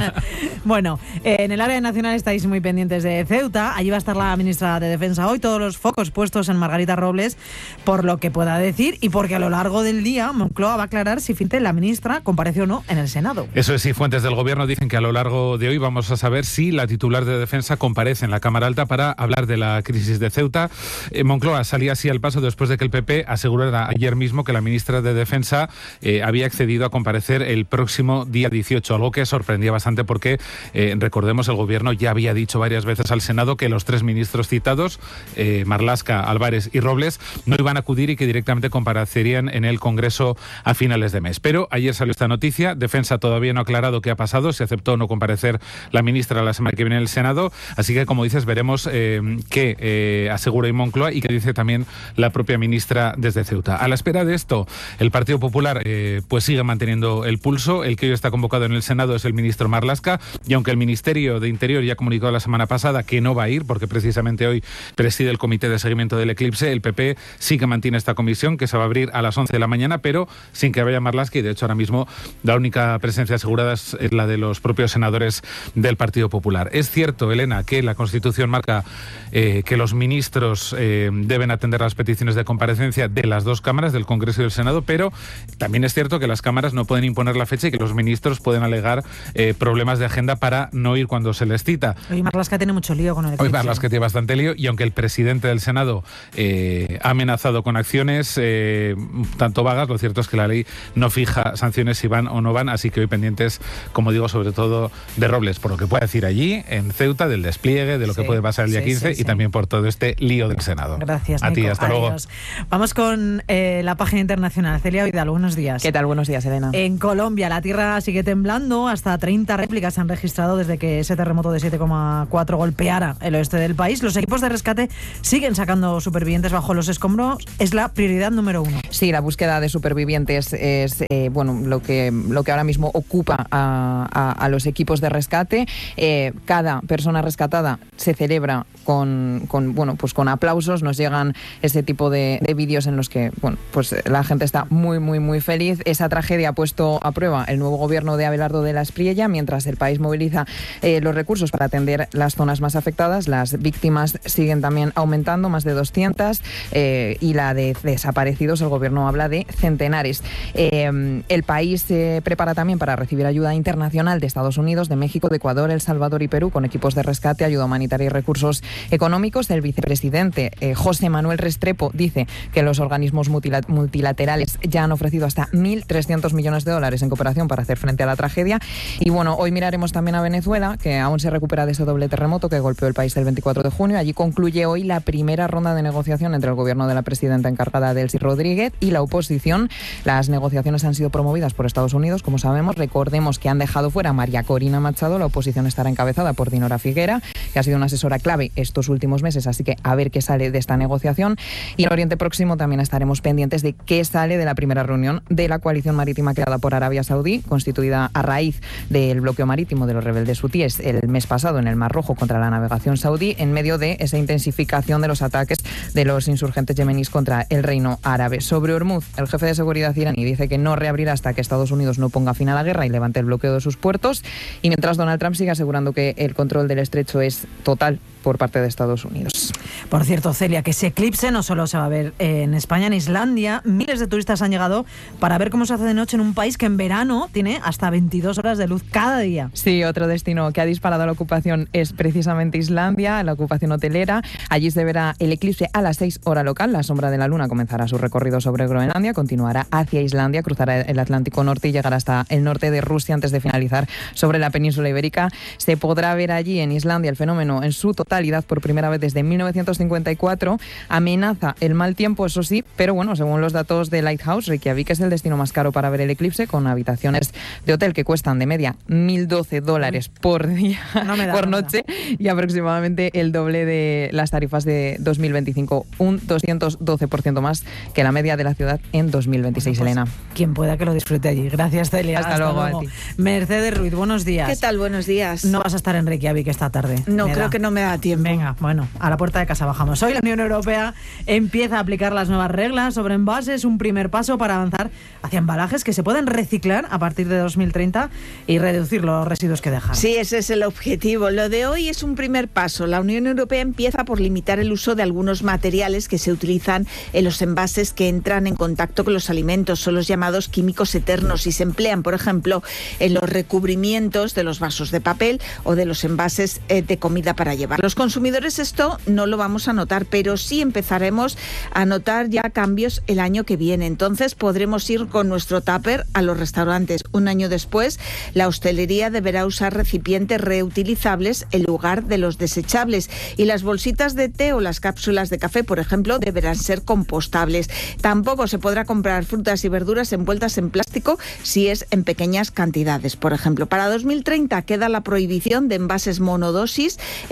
[SPEAKER 4] Bueno, eh, en el área nacional estáis muy pendientes de Ceuta. Allí va a estar la ministra de Defensa hoy. Todos los focos puestos en Margarita Robles por lo que pueda decir y porque a lo largo del día Moncloa va a aclarar si finalmente la ministra compareció o no en el Senado.
[SPEAKER 7] Eso es, sí, fuentes del gobierno dicen que a lo largo de hoy vamos a saber si la titular de Defensa comparece en la Cámara Alta para hablar de la crisis de Ceuta. Eh, Moncloa salía así al paso después de que el P P asegurara ayer mismo que la ministra de Defensa eh, había accedido a comparecer el próximo día dieciocho, algo que sorprendía bastante porque, eh, recordemos, el gobierno ya había dicho varias veces al Senado que los tres ministros citados, eh, Marlaska, Álvarez y Robles, no iban a acudir y que directamente comparecerían en el Congreso a finales de mes. Pero ayer salió esta noticia. Defensa todavía no ha aclarado qué ha pasado, si aceptó o no comparecer la ministra la semana que viene en el Senado. Así que, como dices, veremos eh, qué eh, asegura Moncloa y qué dice también la propia ministra desde Ceuta. A la espera de esto, el Partido Popular eh, pues sigue manteniendo el pulso. El que hoy está convocado en el Senado es el ministro Marlaska, y aunque el Ministerio de Interior ya comunicó la semana pasada que no va a ir, porque precisamente hoy preside el Comité de Seguimiento del Eclipse, el P P sí que mantiene esta comisión, que se va a abrir a las once de la mañana, pero sin que vaya Marlaska, y de hecho ahora mismo la única presencia asegurada es la de los propios senadores del Partido Popular. Es cierto, Elena, que la Constitución marca eh, que los ministros eh, deben atender las peticiones de comparecencia de las dos cámaras, del Congreso y del Senado, pero también es cierto que las cámaras no pueden imponer la fecha y que los ministros pueden alegar eh, problemas de agenda para no ir cuando se les cita.
[SPEAKER 4] Hoy Marlaska tiene mucho lío con el eclipse.
[SPEAKER 7] Hoy Marlaska tiene bastante lío, y aunque el presidente del Senado eh, ha amenazado con acciones eh, tanto vagas, lo cierto es que la ley no fija sanciones si van o no van, así que hoy pendientes, como digo, sobre todo de Robles, por lo que pueda decir allí, en Ceuta, del despliegue, de lo sí, que puede pasar el día sí, quince, sí, y sí. también por todo este lío del Senado.
[SPEAKER 4] Gracias,
[SPEAKER 7] A
[SPEAKER 4] Nico.
[SPEAKER 7] ti, hasta
[SPEAKER 4] Adiós.
[SPEAKER 7] luego.
[SPEAKER 4] Vamos con eh, la página internacional. Celia Vidal, buenos días.
[SPEAKER 8] ¿Qué tal? Buenos días, Elena.
[SPEAKER 4] En Colombia, la tierra sigue temblando. Hasta treinta réplicas se han registrado desde que ese terremoto de siete coma cuatro golpeara el oeste del país. Los equipos de rescate siguen sacando supervivientes bajo los escombros. Es la prioridad número uno.
[SPEAKER 8] Sí, la búsqueda de supervivientes es eh, bueno lo que, lo que ahora mismo ocupa a, a, a los equipos de rescate. Eh, cada persona rescatada se celebra con, con, bueno, pues con aplausos. Nos llegan ese tipo de, de vídeos en los que bueno, pues la gente está muy, muy, muy feliz. Esa tragedia ha puesto a prueba el nuevo gobierno de Abelardo de la Espriella, mientras el país moviliza eh, los recursos para atender las zonas más afectadas. Las víctimas siguen también aumentando, más de doscientas, eh, y la de desaparecidos, el gobierno habla de centenares. Eh, el país se prepara también para recibir ayuda internacional de Estados Unidos, de México, de Ecuador, El Salvador y Perú, con equipos de rescate, ayuda humanitaria y recursos económicos. El vicepresidente eh, José Manuel Restrepo dice que los organismos multilaterales ya han ofrecido hasta mil trescientos millones de dólares en cooperación para hacer frente a la tragedia. Y bueno, hoy miraremos también a Venezuela, que aún se recupera de ese doble terremoto que golpeó el país el veinticuatro de junio. Allí concluye hoy la primera ronda de negociación entre el gobierno de la presidenta encargada, Delcy Rodríguez, y la oposición. Las negociaciones han sido promovidas por Estados Unidos, como sabemos. Recordemos que han dejado fuera a María Corina Machado. La oposición estará encabezada por Dinora Figuera, que ha sido una asesora clave estos últimos meses, así que a ver qué sale de esta negociación. Y en Oriente Próximo también estaremos pendientes de qué sale de la primera reunión de la coalición marítima creada por Arabia Saudí, constituida a raíz del bloqueo marítimo de los rebeldes hutíes el mes pasado en el Mar Rojo contra la navegación saudí, en medio de esa intensificación de los ataques de los insurgentes yemeníes contra el reino árabe. Sobre Hormuz, el jefe de seguridad iraní dice que no reabrirá hasta que Estados Unidos no ponga fin a la guerra y levante el bloqueo de sus puertos, y mientras Donald Trump sigue asegurando que el control del estrecho es total por parte de Estados Unidos.
[SPEAKER 4] Por cierto, Celia, que ese eclipse no solo se va a ver en España, en Islandia. Miles de turistas han llegado para ver cómo se hace de noche en un país que en verano tiene hasta veintidós horas de luz cada día.
[SPEAKER 8] Sí, otro destino que ha disparado la ocupación es precisamente Islandia, la ocupación hotelera. Allí se verá el eclipse a las seis hora local. La sombra de la luna comenzará su recorrido sobre Groenlandia, continuará hacia Islandia, cruzará el Atlántico Norte y llegará hasta el norte de Rusia antes de finalizar sobre la península ibérica. Se podrá ver allí en Islandia el fenómeno en su totalidad por primera vez desde mil novecientos cincuenta y cuatro. Amenaza el mal tiempo, eso sí, pero bueno, según los datos de Lighthouse, Reykjavik es el destino más caro para ver el eclipse, con habitaciones de hotel que cuestan de media mil doce dólares por día, no me da, por no noche, y aproximadamente el doble de las tarifas de dos mil veinticinco, un doscientos doce por ciento más que la media de la ciudad en dos mil veintiséis, bueno, pues,
[SPEAKER 4] Elena. Quien pueda que lo disfrute allí. Gracias, Celia.
[SPEAKER 8] Hasta, Hasta luego. luego. A ti.
[SPEAKER 4] Mercedes Ruiz, buenos días.
[SPEAKER 9] ¿Qué tal? Buenos días.
[SPEAKER 4] No vas a estar en Reykjavik esta tarde.
[SPEAKER 9] No, creo da. que no me da tiempo.
[SPEAKER 4] Venga, bueno, a la puerta de casa bajamos. Hoy la Unión Europea empieza a aplicar las nuevas reglas sobre envases, un primer paso para avanzar hacia embalajes que se pueden reciclar a partir de dos mil treinta y reducir los residuos que dejan.
[SPEAKER 9] Sí, ese es el objetivo. Lo de hoy es un primer paso. La Unión Europea empieza por limitar el uso de algunos materiales que se utilizan en los envases que entran en contacto con los alimentos. Son los llamados químicos eternos y se emplean, por ejemplo, en los recubrimientos de los vasos de papel o de los envases eh, de comida para llevar. Los consumidores esto no lo vamos a notar, pero sí empezaremos a notar ya cambios el año que viene. Entonces podremos ir con nuestro tupper a los restaurantes. Un año después, la hostelería deberá usar recipientes reutilizables en lugar de los desechables. Y las bolsitas de té o las cápsulas de café, por ejemplo, deberán ser compostables. Tampoco se podrá comprar frutas y verduras envueltas en plástico si es en pequeñas cantidades. Por ejemplo, para dos mil treinta queda la prohibición de envases monodosis en bares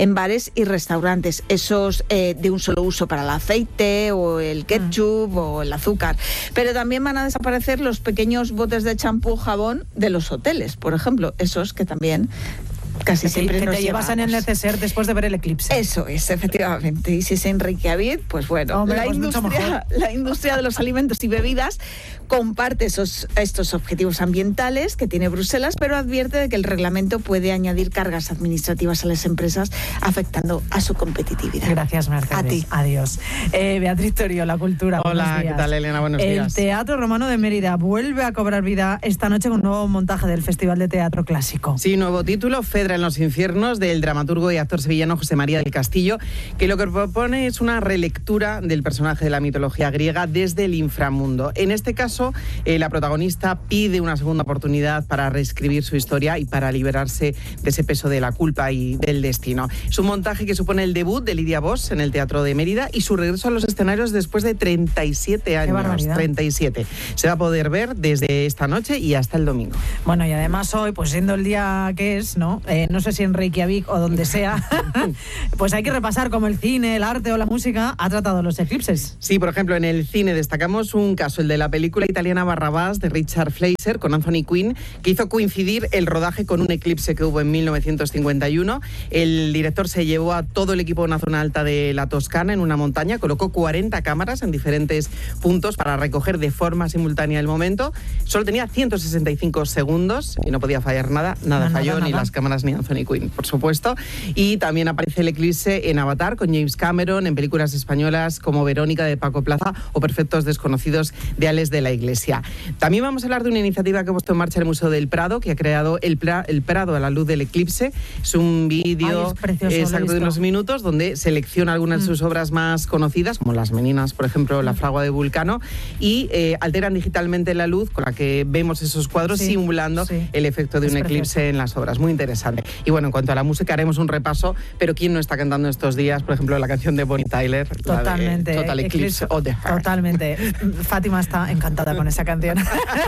[SPEAKER 9] bares y restaurantes, esos eh, de un solo uso para el aceite o el ketchup mm. o el azúcar. Pero también van a desaparecer los pequeños botes de champú o jabón de los hoteles, por ejemplo, esos que también casi
[SPEAKER 4] que
[SPEAKER 9] siempre
[SPEAKER 4] te, que
[SPEAKER 9] nos
[SPEAKER 4] te llevas en el neceser después de ver el eclipse.
[SPEAKER 9] Eso es, efectivamente. Y si es en Reykjavik, pues bueno, Hombre, la, pues industria, la industria de los alimentos y bebidas comparte esos, estos objetivos ambientales que tiene Bruselas, pero advierte de que el reglamento puede añadir cargas administrativas a las empresas, afectando a su competitividad.
[SPEAKER 4] Gracias, Mercedes.
[SPEAKER 9] A ti.
[SPEAKER 4] Adiós. Eh, Beatriz Torio, La Cultura.
[SPEAKER 11] Hola, ¿qué tal, Elena? Buenos
[SPEAKER 4] el
[SPEAKER 11] días.
[SPEAKER 4] El Teatro Romano de Mérida vuelve a cobrar vida esta noche con un nuevo montaje del Festival de Teatro Clásico.
[SPEAKER 11] Sí, nuevo título, Fedra en los infiernos, del dramaturgo y actor sevillano José María del Castillo, que lo que propone es una relectura del personaje de la mitología griega desde el inframundo. En este caso, eh, la protagonista pide una segunda oportunidad para reescribir su historia y para liberarse de ese peso de la culpa y del destino. Es un montaje que supone el debut de Lidia Bosch en el Teatro de Mérida y su regreso a los escenarios después de treinta y siete años. treinta y siete. Se va a poder ver desde esta noche y hasta el domingo.
[SPEAKER 4] Bueno, y además hoy, pues siendo el día que es, ¿no? Eh, no sé si en Reykjavik o donde sea, pues hay que repasar cómo el cine, el arte o la música ha tratado los eclipses.
[SPEAKER 11] Sí, por ejemplo, en el cine destacamos un caso, el de la película italiana Barrabás de Richard Fleischer con Anthony Quinn, que hizo coincidir el rodaje con un eclipse que hubo en mil novecientos cincuenta y uno. El director se llevó a todo el equipo de una zona alta de la Toscana en una montaña, colocó cuarenta cámaras en diferentes puntos para recoger de forma simultánea el momento. Solo tenía ciento sesenta y cinco segundos y no podía fallar nada, nada no, falló, nada, ni nada. Las cámaras ni Anthony Quinn, por supuesto. Y también aparece el eclipse en Avatar con James Cameron, en películas españolas como Verónica de Paco Plaza o Perfectos desconocidos de Ales de la Iglesia. También vamos a hablar de una iniciativa que ha puesto en marcha el Museo del Prado, que ha creado el, pra, el Prado a la luz del eclipse. Es un vídeo exacto de unos minutos donde selecciona algunas mm. de sus obras más conocidas, como Las Meninas, por ejemplo, La fragua de Vulcano, y eh, alteran digitalmente la luz con la que vemos esos cuadros sí, simulando sí. el efecto de es un precioso. eclipse en las obras. Muy interesante. Y bueno, en cuanto a la música haremos un repaso, pero ¿quién no está cantando estos días? Por ejemplo, la canción de Bonnie Tyler,
[SPEAKER 4] totalmente,
[SPEAKER 11] la de Total Eclipse, Eclipse of the Heart.
[SPEAKER 4] Totalmente. Fátima está encantada con esa canción.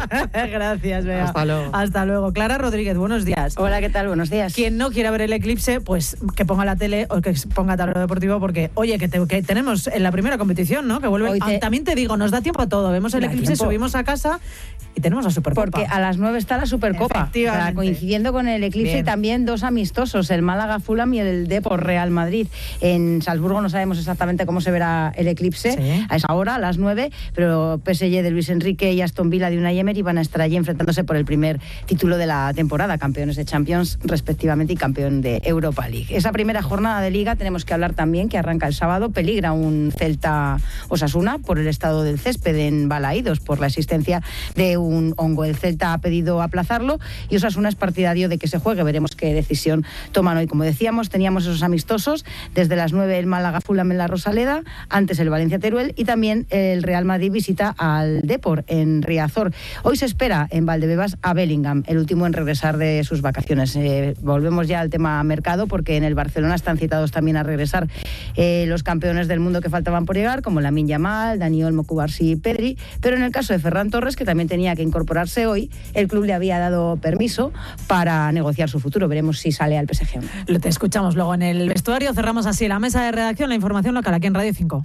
[SPEAKER 4] Gracias, Bea.
[SPEAKER 11] Hasta luego.
[SPEAKER 4] Hasta luego. Clara Rodríguez, buenos días.
[SPEAKER 12] Hola, ¿qué tal? Buenos días.
[SPEAKER 4] Quien no quiera ver el eclipse, pues que ponga la tele o que ponga Tablero Deportivo, porque, oye, que, te, que tenemos en la primera competición, ¿no? Que vuelve. Te... Ah, también te digo, nos da tiempo a todo. Vemos el eclipse, tiempo. subimos a casa y tenemos la Supercopa.
[SPEAKER 12] Porque a las nueve está la Supercopa. O sea, coincidiendo con el eclipse. Bien. Y también dos amistosos, el Málaga Fulham y el Depor Real Madrid. En Salzburgo no sabemos exactamente cómo se verá el eclipse sí. a esa hora, a las nueve, pero P S G de Luis Enrique y Aston Villa de Unai Emery van a estar allí enfrentándose por el primer título de la temporada, campeones de Champions respectivamente y campeón de Europa League. Esa primera jornada de Liga tenemos que hablar también, que arranca el sábado, peligra un Celta Osasuna por el estado del césped en Balaídos, por la existencia de un hongo. El Celta ha pedido aplazarlo y Osasuna es partidario de que se juegue. Veremos qué decisión toman hoy. Como decíamos, teníamos esos amistosos desde las nueve el Málaga Fulham en la Rosaleda, antes el Valencia Teruel y también el Real Madrid visita al Depor en Riazor. Hoy se espera en Valdebebas a Bellingham, el último en regresar de sus vacaciones. Eh, volvemos ya al tema mercado, porque en el Barcelona están citados también a regresar eh, los campeones del mundo que faltaban por llegar, como Lamine Yamal, Dani Olmo, Cubarsí y Pedri, pero en el caso de Ferran Torres, que también tenía que incorporarse hoy, el club le había dado permiso para negociar su futuro. Veremos si sale al P S G.
[SPEAKER 4] Te escuchamos luego en el vestuario. Cerramos así la mesa de redacción, la información local aquí en Radio cinco.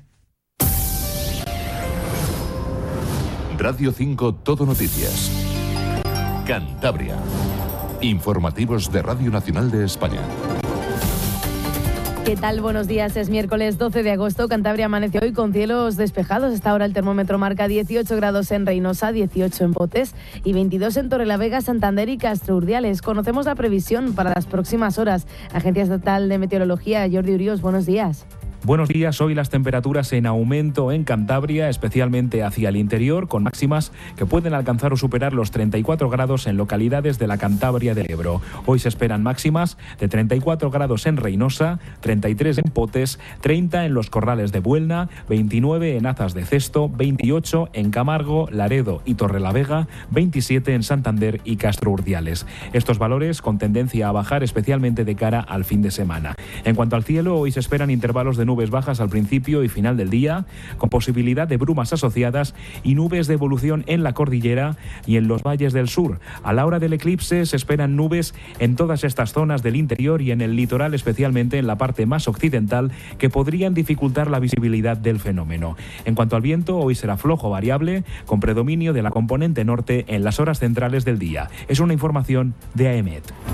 [SPEAKER 10] Radio cinco Todo Noticias. Cantabria. Informativos de Radio Nacional de España.
[SPEAKER 13] ¿Qué tal? Buenos días. Es miércoles doce de agosto. Cantabria amanece hoy con cielos despejados. Hasta ahora el termómetro marca dieciocho grados en Reynosa, dieciocho en Potes y veintidós en Torrelavega, Santander y Castro Urdiales. Conocemos la previsión para las próximas horas. Agencia Estatal de Meteorología, Jordi Urios, buenos días.
[SPEAKER 14] Buenos días. Hoy las temperaturas en aumento en Cantabria, especialmente hacia el interior, con máximas que pueden alcanzar o superar los treinta y cuatro grados en localidades de la Cantabria del Ebro. Hoy se esperan máximas de treinta y cuatro grados en Reynosa, treinta y tres en Potes, treinta en los Corrales de Buelna, veintinueve en Azas de Cesto, veintiocho en Camargo, Laredo y Torrelavega, veintisiete en Santander y Castro Urdiales. Estos valores con tendencia a bajar, especialmente de cara al fin de semana. En cuanto al cielo, hoy se esperan intervalos de nubes nubes bajas al principio y final del día, con posibilidad de brumas asociadas y nubes de evolución en la cordillera y en los valles del sur. A la hora del eclipse se esperan nubes en todas estas zonas del interior y en el litoral, especialmente en la parte más occidental, que podrían dificultar la visibilidad del fenómeno. En cuanto al viento, hoy será flojo variable, con predominio de la componente norte en las horas centrales del día. Es una información de A E M E T.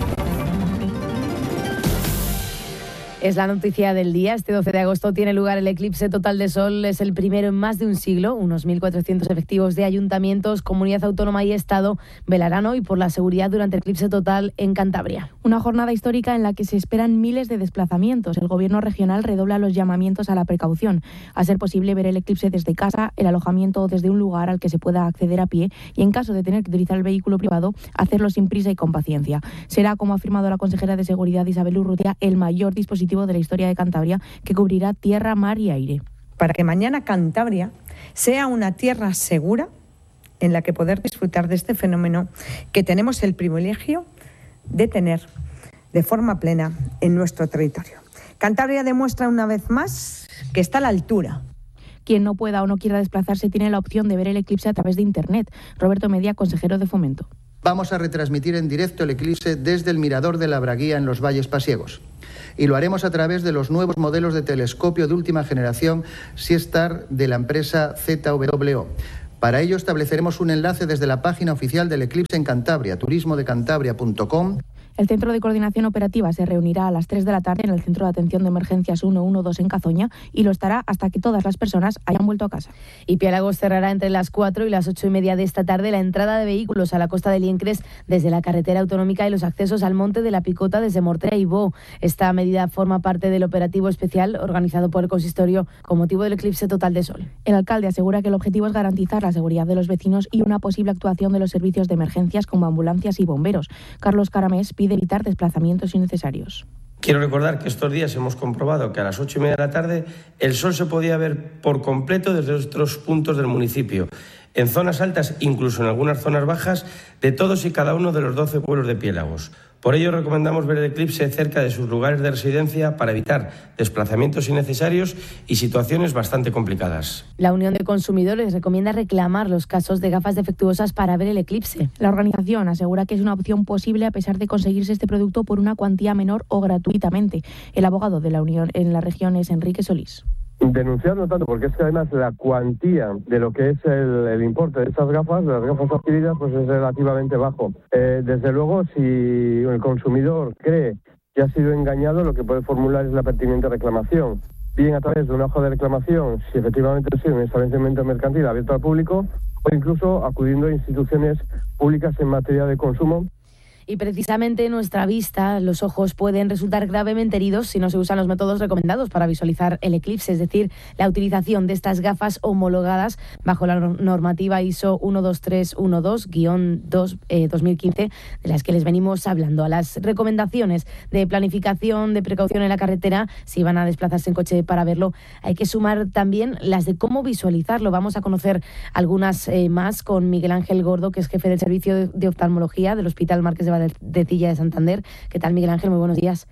[SPEAKER 13] Es la noticia del día. Este doce de agosto tiene lugar el eclipse total de sol. Es el primero en más de un siglo. Unos mil cuatrocientos efectivos de ayuntamientos, comunidad autónoma y Estado velarán hoy por la seguridad durante el eclipse total en Cantabria.
[SPEAKER 15] Una jornada histórica en la que se esperan miles de desplazamientos. El gobierno regional redobla los llamamientos a la precaución. A ser posible ver el eclipse desde casa, el alojamiento o desde un lugar al que se pueda acceder a pie y, en caso de tener que utilizar el vehículo privado, hacerlo sin prisa y con paciencia. Será, como ha afirmado la consejera de Seguridad Isabel Urrutia, el mayor dispositivo de la historia de Cantabria, que cubrirá tierra, mar y aire.
[SPEAKER 16] Para que mañana Cantabria sea una tierra segura en la que poder disfrutar de este fenómeno que tenemos el privilegio de tener de forma plena en nuestro territorio. Cantabria demuestra una vez más que está a la altura.
[SPEAKER 15] Quien no pueda o no quiera desplazarse tiene la opción de ver el eclipse a través de Internet. Roberto Media, consejero de Fomento.
[SPEAKER 17] Vamos a retransmitir en directo el eclipse desde el Mirador de la Braguía en los Valles Pasiegos. Y lo haremos a través de los nuevos modelos de telescopio de última generación SeaStar de la empresa Z W O. Para ello estableceremos un enlace desde la página oficial del eclipse en Cantabria, turismo de cantabria punto com.
[SPEAKER 15] El Centro de Coordinación Operativa se reunirá a las tres de la tarde en el Centro de Atención de Emergencias ciento doce en Cazoña y lo estará hasta que todas las personas hayan vuelto a casa.
[SPEAKER 13] Y Piélagos cerrará entre las cuatro y las ocho y media de esta tarde la entrada de vehículos a la costa de Liencres desde la carretera autonómica y los accesos al Monte de la Picota desde Mortera y Bó. Esta medida forma parte del operativo especial organizado por el consistorio con motivo del eclipse total de sol.
[SPEAKER 15] El alcalde asegura que el objetivo es garantizar la seguridad de los vecinos y una posible actuación de los servicios de emergencias como ambulancias y bomberos. Carlos Caramés pide evitar desplazamientos innecesarios.
[SPEAKER 18] Quiero recordar que estos días hemos comprobado que a las ocho y media de la tarde el sol se podía ver por completo desde otros puntos del municipio, en zonas altas, incluso en algunas zonas bajas, de todos y cada uno de los doce pueblos de Piélagos. Por ello recomendamos ver el eclipse cerca de sus lugares de residencia para evitar desplazamientos innecesarios y situaciones bastante complicadas.
[SPEAKER 13] La Unión de Consumidores recomienda reclamar los casos de gafas defectuosas para ver el eclipse.
[SPEAKER 15] La organización asegura que es una opción posible a pesar de conseguirse este producto por una cuantía menor o gratuitamente. El abogado de la Unión en la región es Enrique Solís.
[SPEAKER 25] Denunciar no tanto, porque es que además la cuantía de lo que es el, el importe de estas gafas, de las gafas adquiridas, pues es relativamente bajo. Eh, desde luego, si el consumidor cree que ha sido engañado, lo que puede formular es la pertinente reclamación. Bien a través de una hoja de reclamación, si efectivamente ha sido un establecimiento mercantil abierto al público, o incluso acudiendo a instituciones públicas en materia de consumo.
[SPEAKER 13] Y precisamente nuestra vista, los ojos pueden resultar gravemente heridos si no se usan los métodos recomendados para visualizar el eclipse, es decir, la utilización de estas gafas homologadas bajo la normativa I S O uno dos tres uno dos guión dos mil quince, de las que les venimos hablando. A las recomendaciones de planificación, de precaución en la carretera, si van a desplazarse en coche para verlo, hay que sumar también las de cómo visualizarlo. Vamos a conocer algunas eh, más con Miguel Ángel Gordo, que es jefe del Servicio de Oftalmología del Hospital Marqués de de Cilla de Santander. ¿Qué tal, Miguel Ángel? Muy buenos días.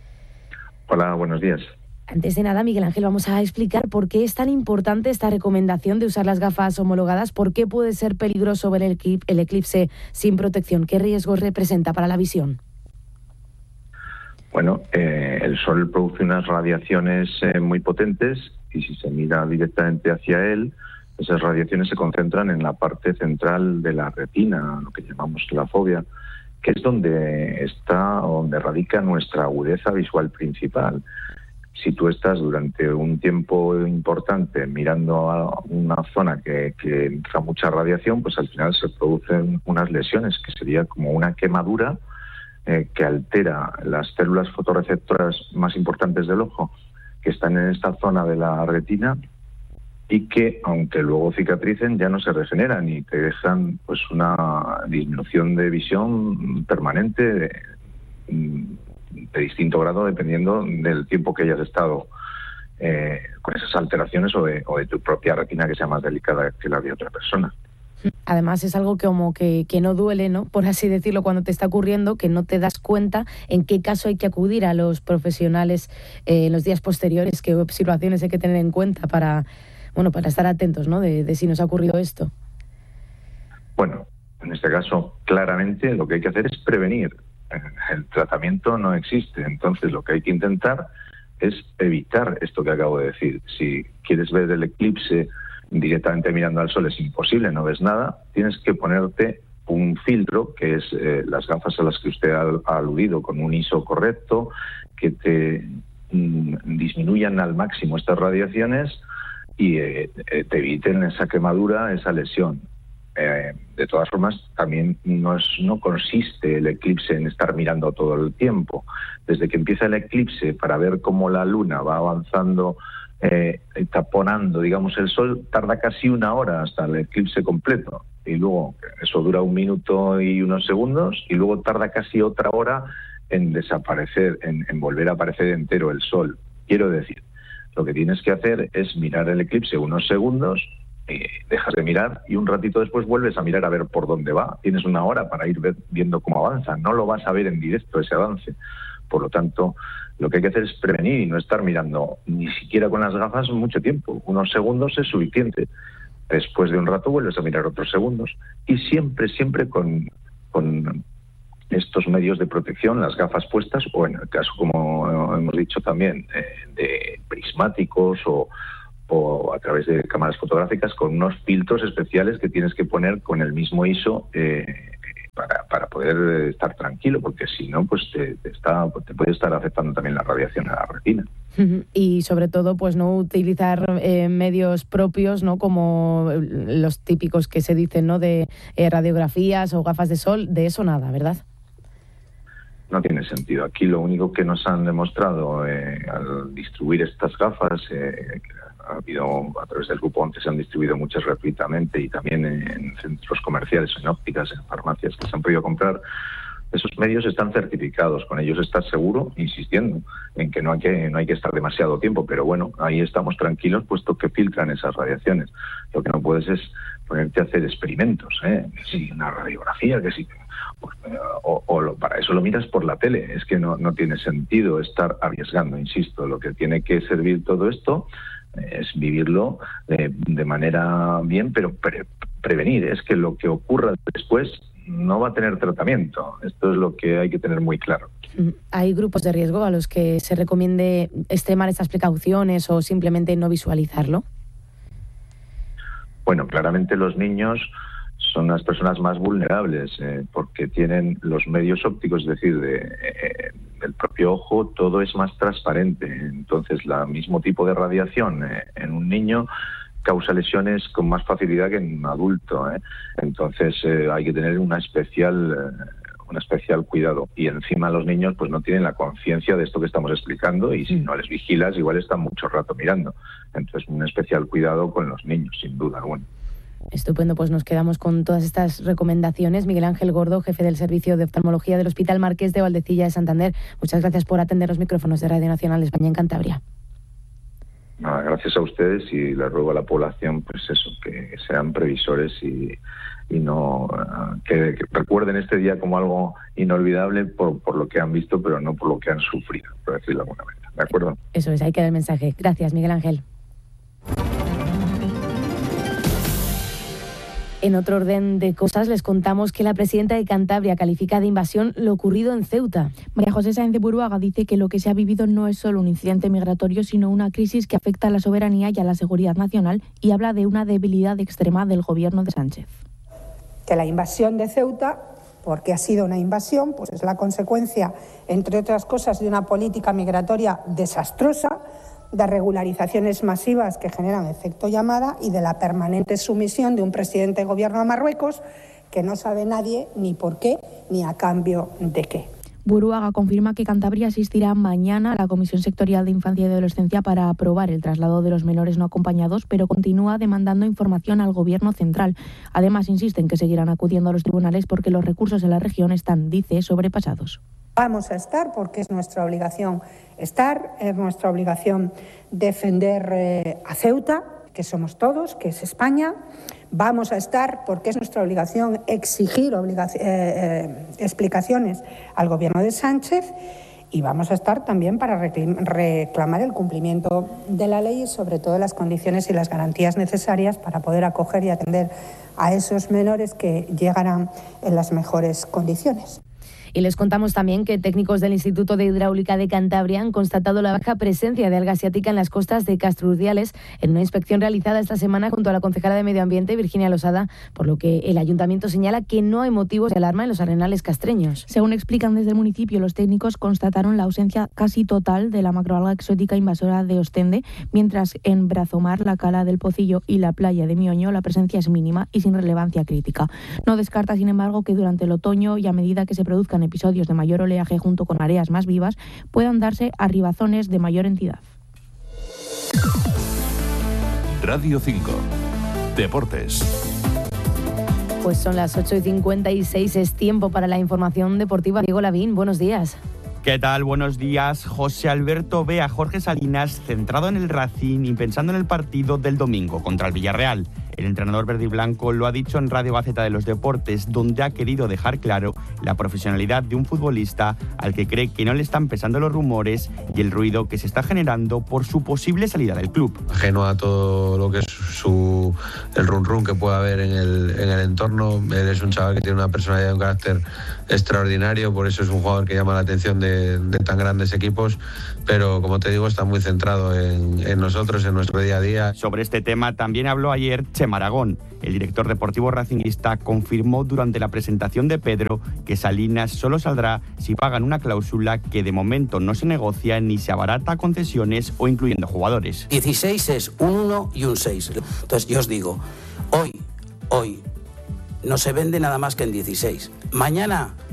[SPEAKER 26] Hola, buenos días.
[SPEAKER 13] Antes de nada, Miguel Ángel, vamos a explicar por qué es tan importante esta recomendación de usar las gafas homologadas, por qué puede ser peligroso ver el, el eclipse sin protección, qué riesgos representa para la visión.
[SPEAKER 26] Bueno, eh, el sol produce unas radiaciones eh, muy potentes y si se mira directamente hacia él, esas radiaciones se concentran en la parte central de la retina, lo que llamamos la fobia, que es donde está, donde radica nuestra agudeza visual principal. Si tú estás durante un tiempo importante mirando a una zona que, que entra mucha radiación, pues al final se producen unas lesiones, que sería como una quemadura eh, que altera las células fotorreceptoras más importantes del ojo, que están en esta zona de la retina, y que, aunque luego cicatricen, ya no se regeneran y te dejan pues una disminución de visión permanente de, de distinto grado dependiendo del tiempo que hayas estado eh, con esas alteraciones o de, o de tu propia retina, que sea más delicada que la de otra persona.
[SPEAKER 15] Además es algo que como que, que no duele, ¿no? Por así decirlo, cuando te está ocurriendo, que no te das cuenta en qué caso hay que acudir a los profesionales eh, en los días posteriores, qué situaciones hay que tener en cuenta para, bueno, para estar atentos, ¿no? De, de si nos ha ocurrido esto.
[SPEAKER 26] Bueno, en este caso, claramente lo que hay que hacer es prevenir. El tratamiento no existe, entonces lo que hay que intentar es evitar esto que acabo de decir. Si quieres ver el eclipse directamente mirando al sol, es imposible, no ves nada, tienes que ponerte un filtro, que es eh, las gafas a las que usted ha, ha aludido, con un I S O correcto, que te mm, disminuyan al máximo estas radiaciones y eh, eh, te eviten esa quemadura, esa lesión. Eh, de todas formas, también no, es, no consiste el eclipse en estar mirando todo el tiempo. Desde que empieza el eclipse, para ver cómo la luna va avanzando, eh, taponando, digamos, el sol, tarda casi una hora hasta el eclipse completo. Y luego eso dura un minuto y unos segundos, y luego tarda casi otra hora en desaparecer, en, en volver a aparecer entero el sol. Quiero decir, lo que tienes que hacer es mirar el eclipse unos segundos, eh, dejas de mirar y un ratito después vuelves a mirar a ver por dónde va. Tienes una hora para ir ver, viendo cómo avanza. No lo vas a ver en directo ese avance. Por lo tanto, lo que hay que hacer es prevenir y no estar mirando ni siquiera con las gafas mucho tiempo. Unos segundos es suficiente. Después de un rato vuelves a mirar otros segundos. Y siempre, siempre con, con estos medios de protección, las gafas puestas, o en el caso, como hemos dicho también, eh, de prismáticos o, o a través de cámaras fotográficas, con unos filtros especiales que tienes que poner con el mismo I S O eh, para, para poder estar tranquilo, porque si no, pues te, te, está, te puede estar afectando también la radiación a la retina.
[SPEAKER 15] Y sobre todo, pues no utilizar eh, medios propios, ¿no? Como los típicos que se dicen, ¿no? De eh, radiografías o gafas de sol, de eso nada, ¿verdad?
[SPEAKER 26] No tiene sentido. Aquí lo único que nos han demostrado eh, al distribuir estas gafas, eh, ha habido a través del Grupo once, se han distribuido muchas gratuitamente y también en centros comerciales, en ópticas, en farmacias que se han podido comprar. Esos medios están certificados, con ellos estás seguro, insistiendo en que no hay que no hay que estar demasiado tiempo, pero bueno, ahí estamos tranquilos puesto que filtran esas radiaciones. Lo que no puedes es ponerte a hacer experimentos, ¿eh? Si una radiografía, que sí, pues, o, o lo, para eso lo miras por la tele. Es que no, no tiene sentido estar arriesgando, insisto. Lo que tiene que servir todo esto es vivirlo de, de manera bien, pero pre, prevenir. Es que lo que ocurra después no va a tener tratamiento. Esto es lo que hay que tener muy claro.
[SPEAKER 15] ¿Hay grupos de riesgo a los que se recomiende extremar estas precauciones o simplemente no visualizarlo?
[SPEAKER 26] Bueno, claramente los niños son las personas más vulnerables eh, porque tienen los medios ópticos, es decir, de, eh, del propio ojo, todo es más transparente. Entonces, el mismo tipo de radiación eh, en un niño causa lesiones con más facilidad que en un adulto, ¿eh? Entonces eh, hay que tener una especial eh, un especial cuidado. Y encima los niños pues no tienen la conciencia de esto que estamos explicando y si no les vigilas igual están mucho rato mirando. Entonces un especial cuidado con los niños, sin duda alguna.
[SPEAKER 15] Estupendo, pues nos quedamos con todas estas recomendaciones. Miguel Ángel Gordo, jefe del Servicio de Oftalmología del Hospital Marqués de Valdecilla de Santander. Muchas gracias por atender los micrófonos de Radio Nacional de España en Cantabria.
[SPEAKER 26] Nada, gracias a ustedes y les ruego a la población, pues eso, que sean previsores y, y no que, que recuerden este día como algo inolvidable por, por lo que han visto, pero no por lo que han sufrido, por decirlo de alguna manera. ¿De acuerdo?
[SPEAKER 15] Eso es, ahí queda el mensaje. Gracias, Miguel Ángel. En otro orden de cosas, les contamos que la presidenta de Cantabria califica de invasión lo ocurrido en Ceuta. María José Sáenz de Buruaga dice que lo que se ha vivido no es solo un incidente migratorio, sino una crisis que afecta a la soberanía y a la seguridad nacional, y habla de una debilidad extrema del gobierno de Sánchez.
[SPEAKER 1] Que la invasión de Ceuta, porque ha sido una invasión, pues es la consecuencia, entre otras cosas, de una política migratoria desastrosa, de regularizaciones masivas que generan efecto llamada y de la permanente sumisión de un presidente de gobierno a Marruecos que no sabe nadie ni por qué ni a cambio de qué.
[SPEAKER 15] Buruaga confirma que Cantabria asistirá mañana a la Comisión Sectorial de Infancia y Adolescencia para aprobar el traslado de los menores no acompañados, pero continúa demandando información al Gobierno central. Además, insisten que seguirán acudiendo a los tribunales porque los recursos en la región están, dice, sobrepasados.
[SPEAKER 1] Vamos a estar porque es nuestra obligación estar, es nuestra obligación defender eh, a Ceuta que somos todos, que es España. Vamos a estar, porque es nuestra obligación, exigir obligaci- eh, eh, explicaciones al Gobierno de Sánchez, y vamos a estar también para reclamar el cumplimiento de la ley y sobre todo las condiciones y las garantías necesarias para poder acoger y atender a esos menores que llegarán en las mejores condiciones.
[SPEAKER 13] Y les contamos también que técnicos del Instituto de Hidráulica de Cantabria han constatado la baja presencia de alga asiática en las costas de Castrurdiales en una inspección realizada esta semana junto a la concejala de Medio Ambiente, Virginia Losada, por lo que el ayuntamiento señala que no hay motivos de alarma en los arenales castreños.
[SPEAKER 15] Según explican desde el municipio, los técnicos constataron la ausencia casi total de la macroalga exótica invasora de Ostende, mientras en Brazomar, la Cala del Pocillo y la playa de Mioño la presencia es mínima y sin relevancia crítica. No descarta, sin embargo, que durante el otoño y a medida que se produzcan episodios de mayor oleaje junto con mareas más vivas, puedan darse arribazones de mayor entidad.
[SPEAKER 10] Radio cinco. Deportes.
[SPEAKER 13] Pues son las ocho y cincuenta y seis, es tiempo para la información deportiva. Diego Lavín, buenos días.
[SPEAKER 19] ¿Qué tal? Buenos días. José Alberto ve a Jorge Salinas centrado en el Racing y pensando en el partido del domingo contra el Villarreal. El entrenador verde y blanco lo ha dicho en Radio Gaceta de los Deportes, donde ha querido dejar claro la profesionalidad de un futbolista al que cree que no le están pesando los rumores y el ruido que se está generando por su posible salida del club.
[SPEAKER 20] Ajeno a todo lo que es su, el run run que pueda haber en el, en el entorno, él es un chaval que tiene una personalidad y un carácter extraordinario, por eso es un jugador que llama la atención de, de tan grandes equipos, pero como te digo, está muy centrado en, en nosotros, en nuestro día a día.
[SPEAKER 19] Sobre este tema también habló ayer Chema Aragón. El director deportivo racinguista confirmó durante la presentación de Pedro que Salinas solo saldrá si pagan una cláusula que de momento no se negocia ni se abarata a concesiones o incluyendo jugadores.
[SPEAKER 21] dieciséis es un uno y un seis. Entonces yo os digo, hoy, hoy, no se vende nada más que en dieciséis. Mañana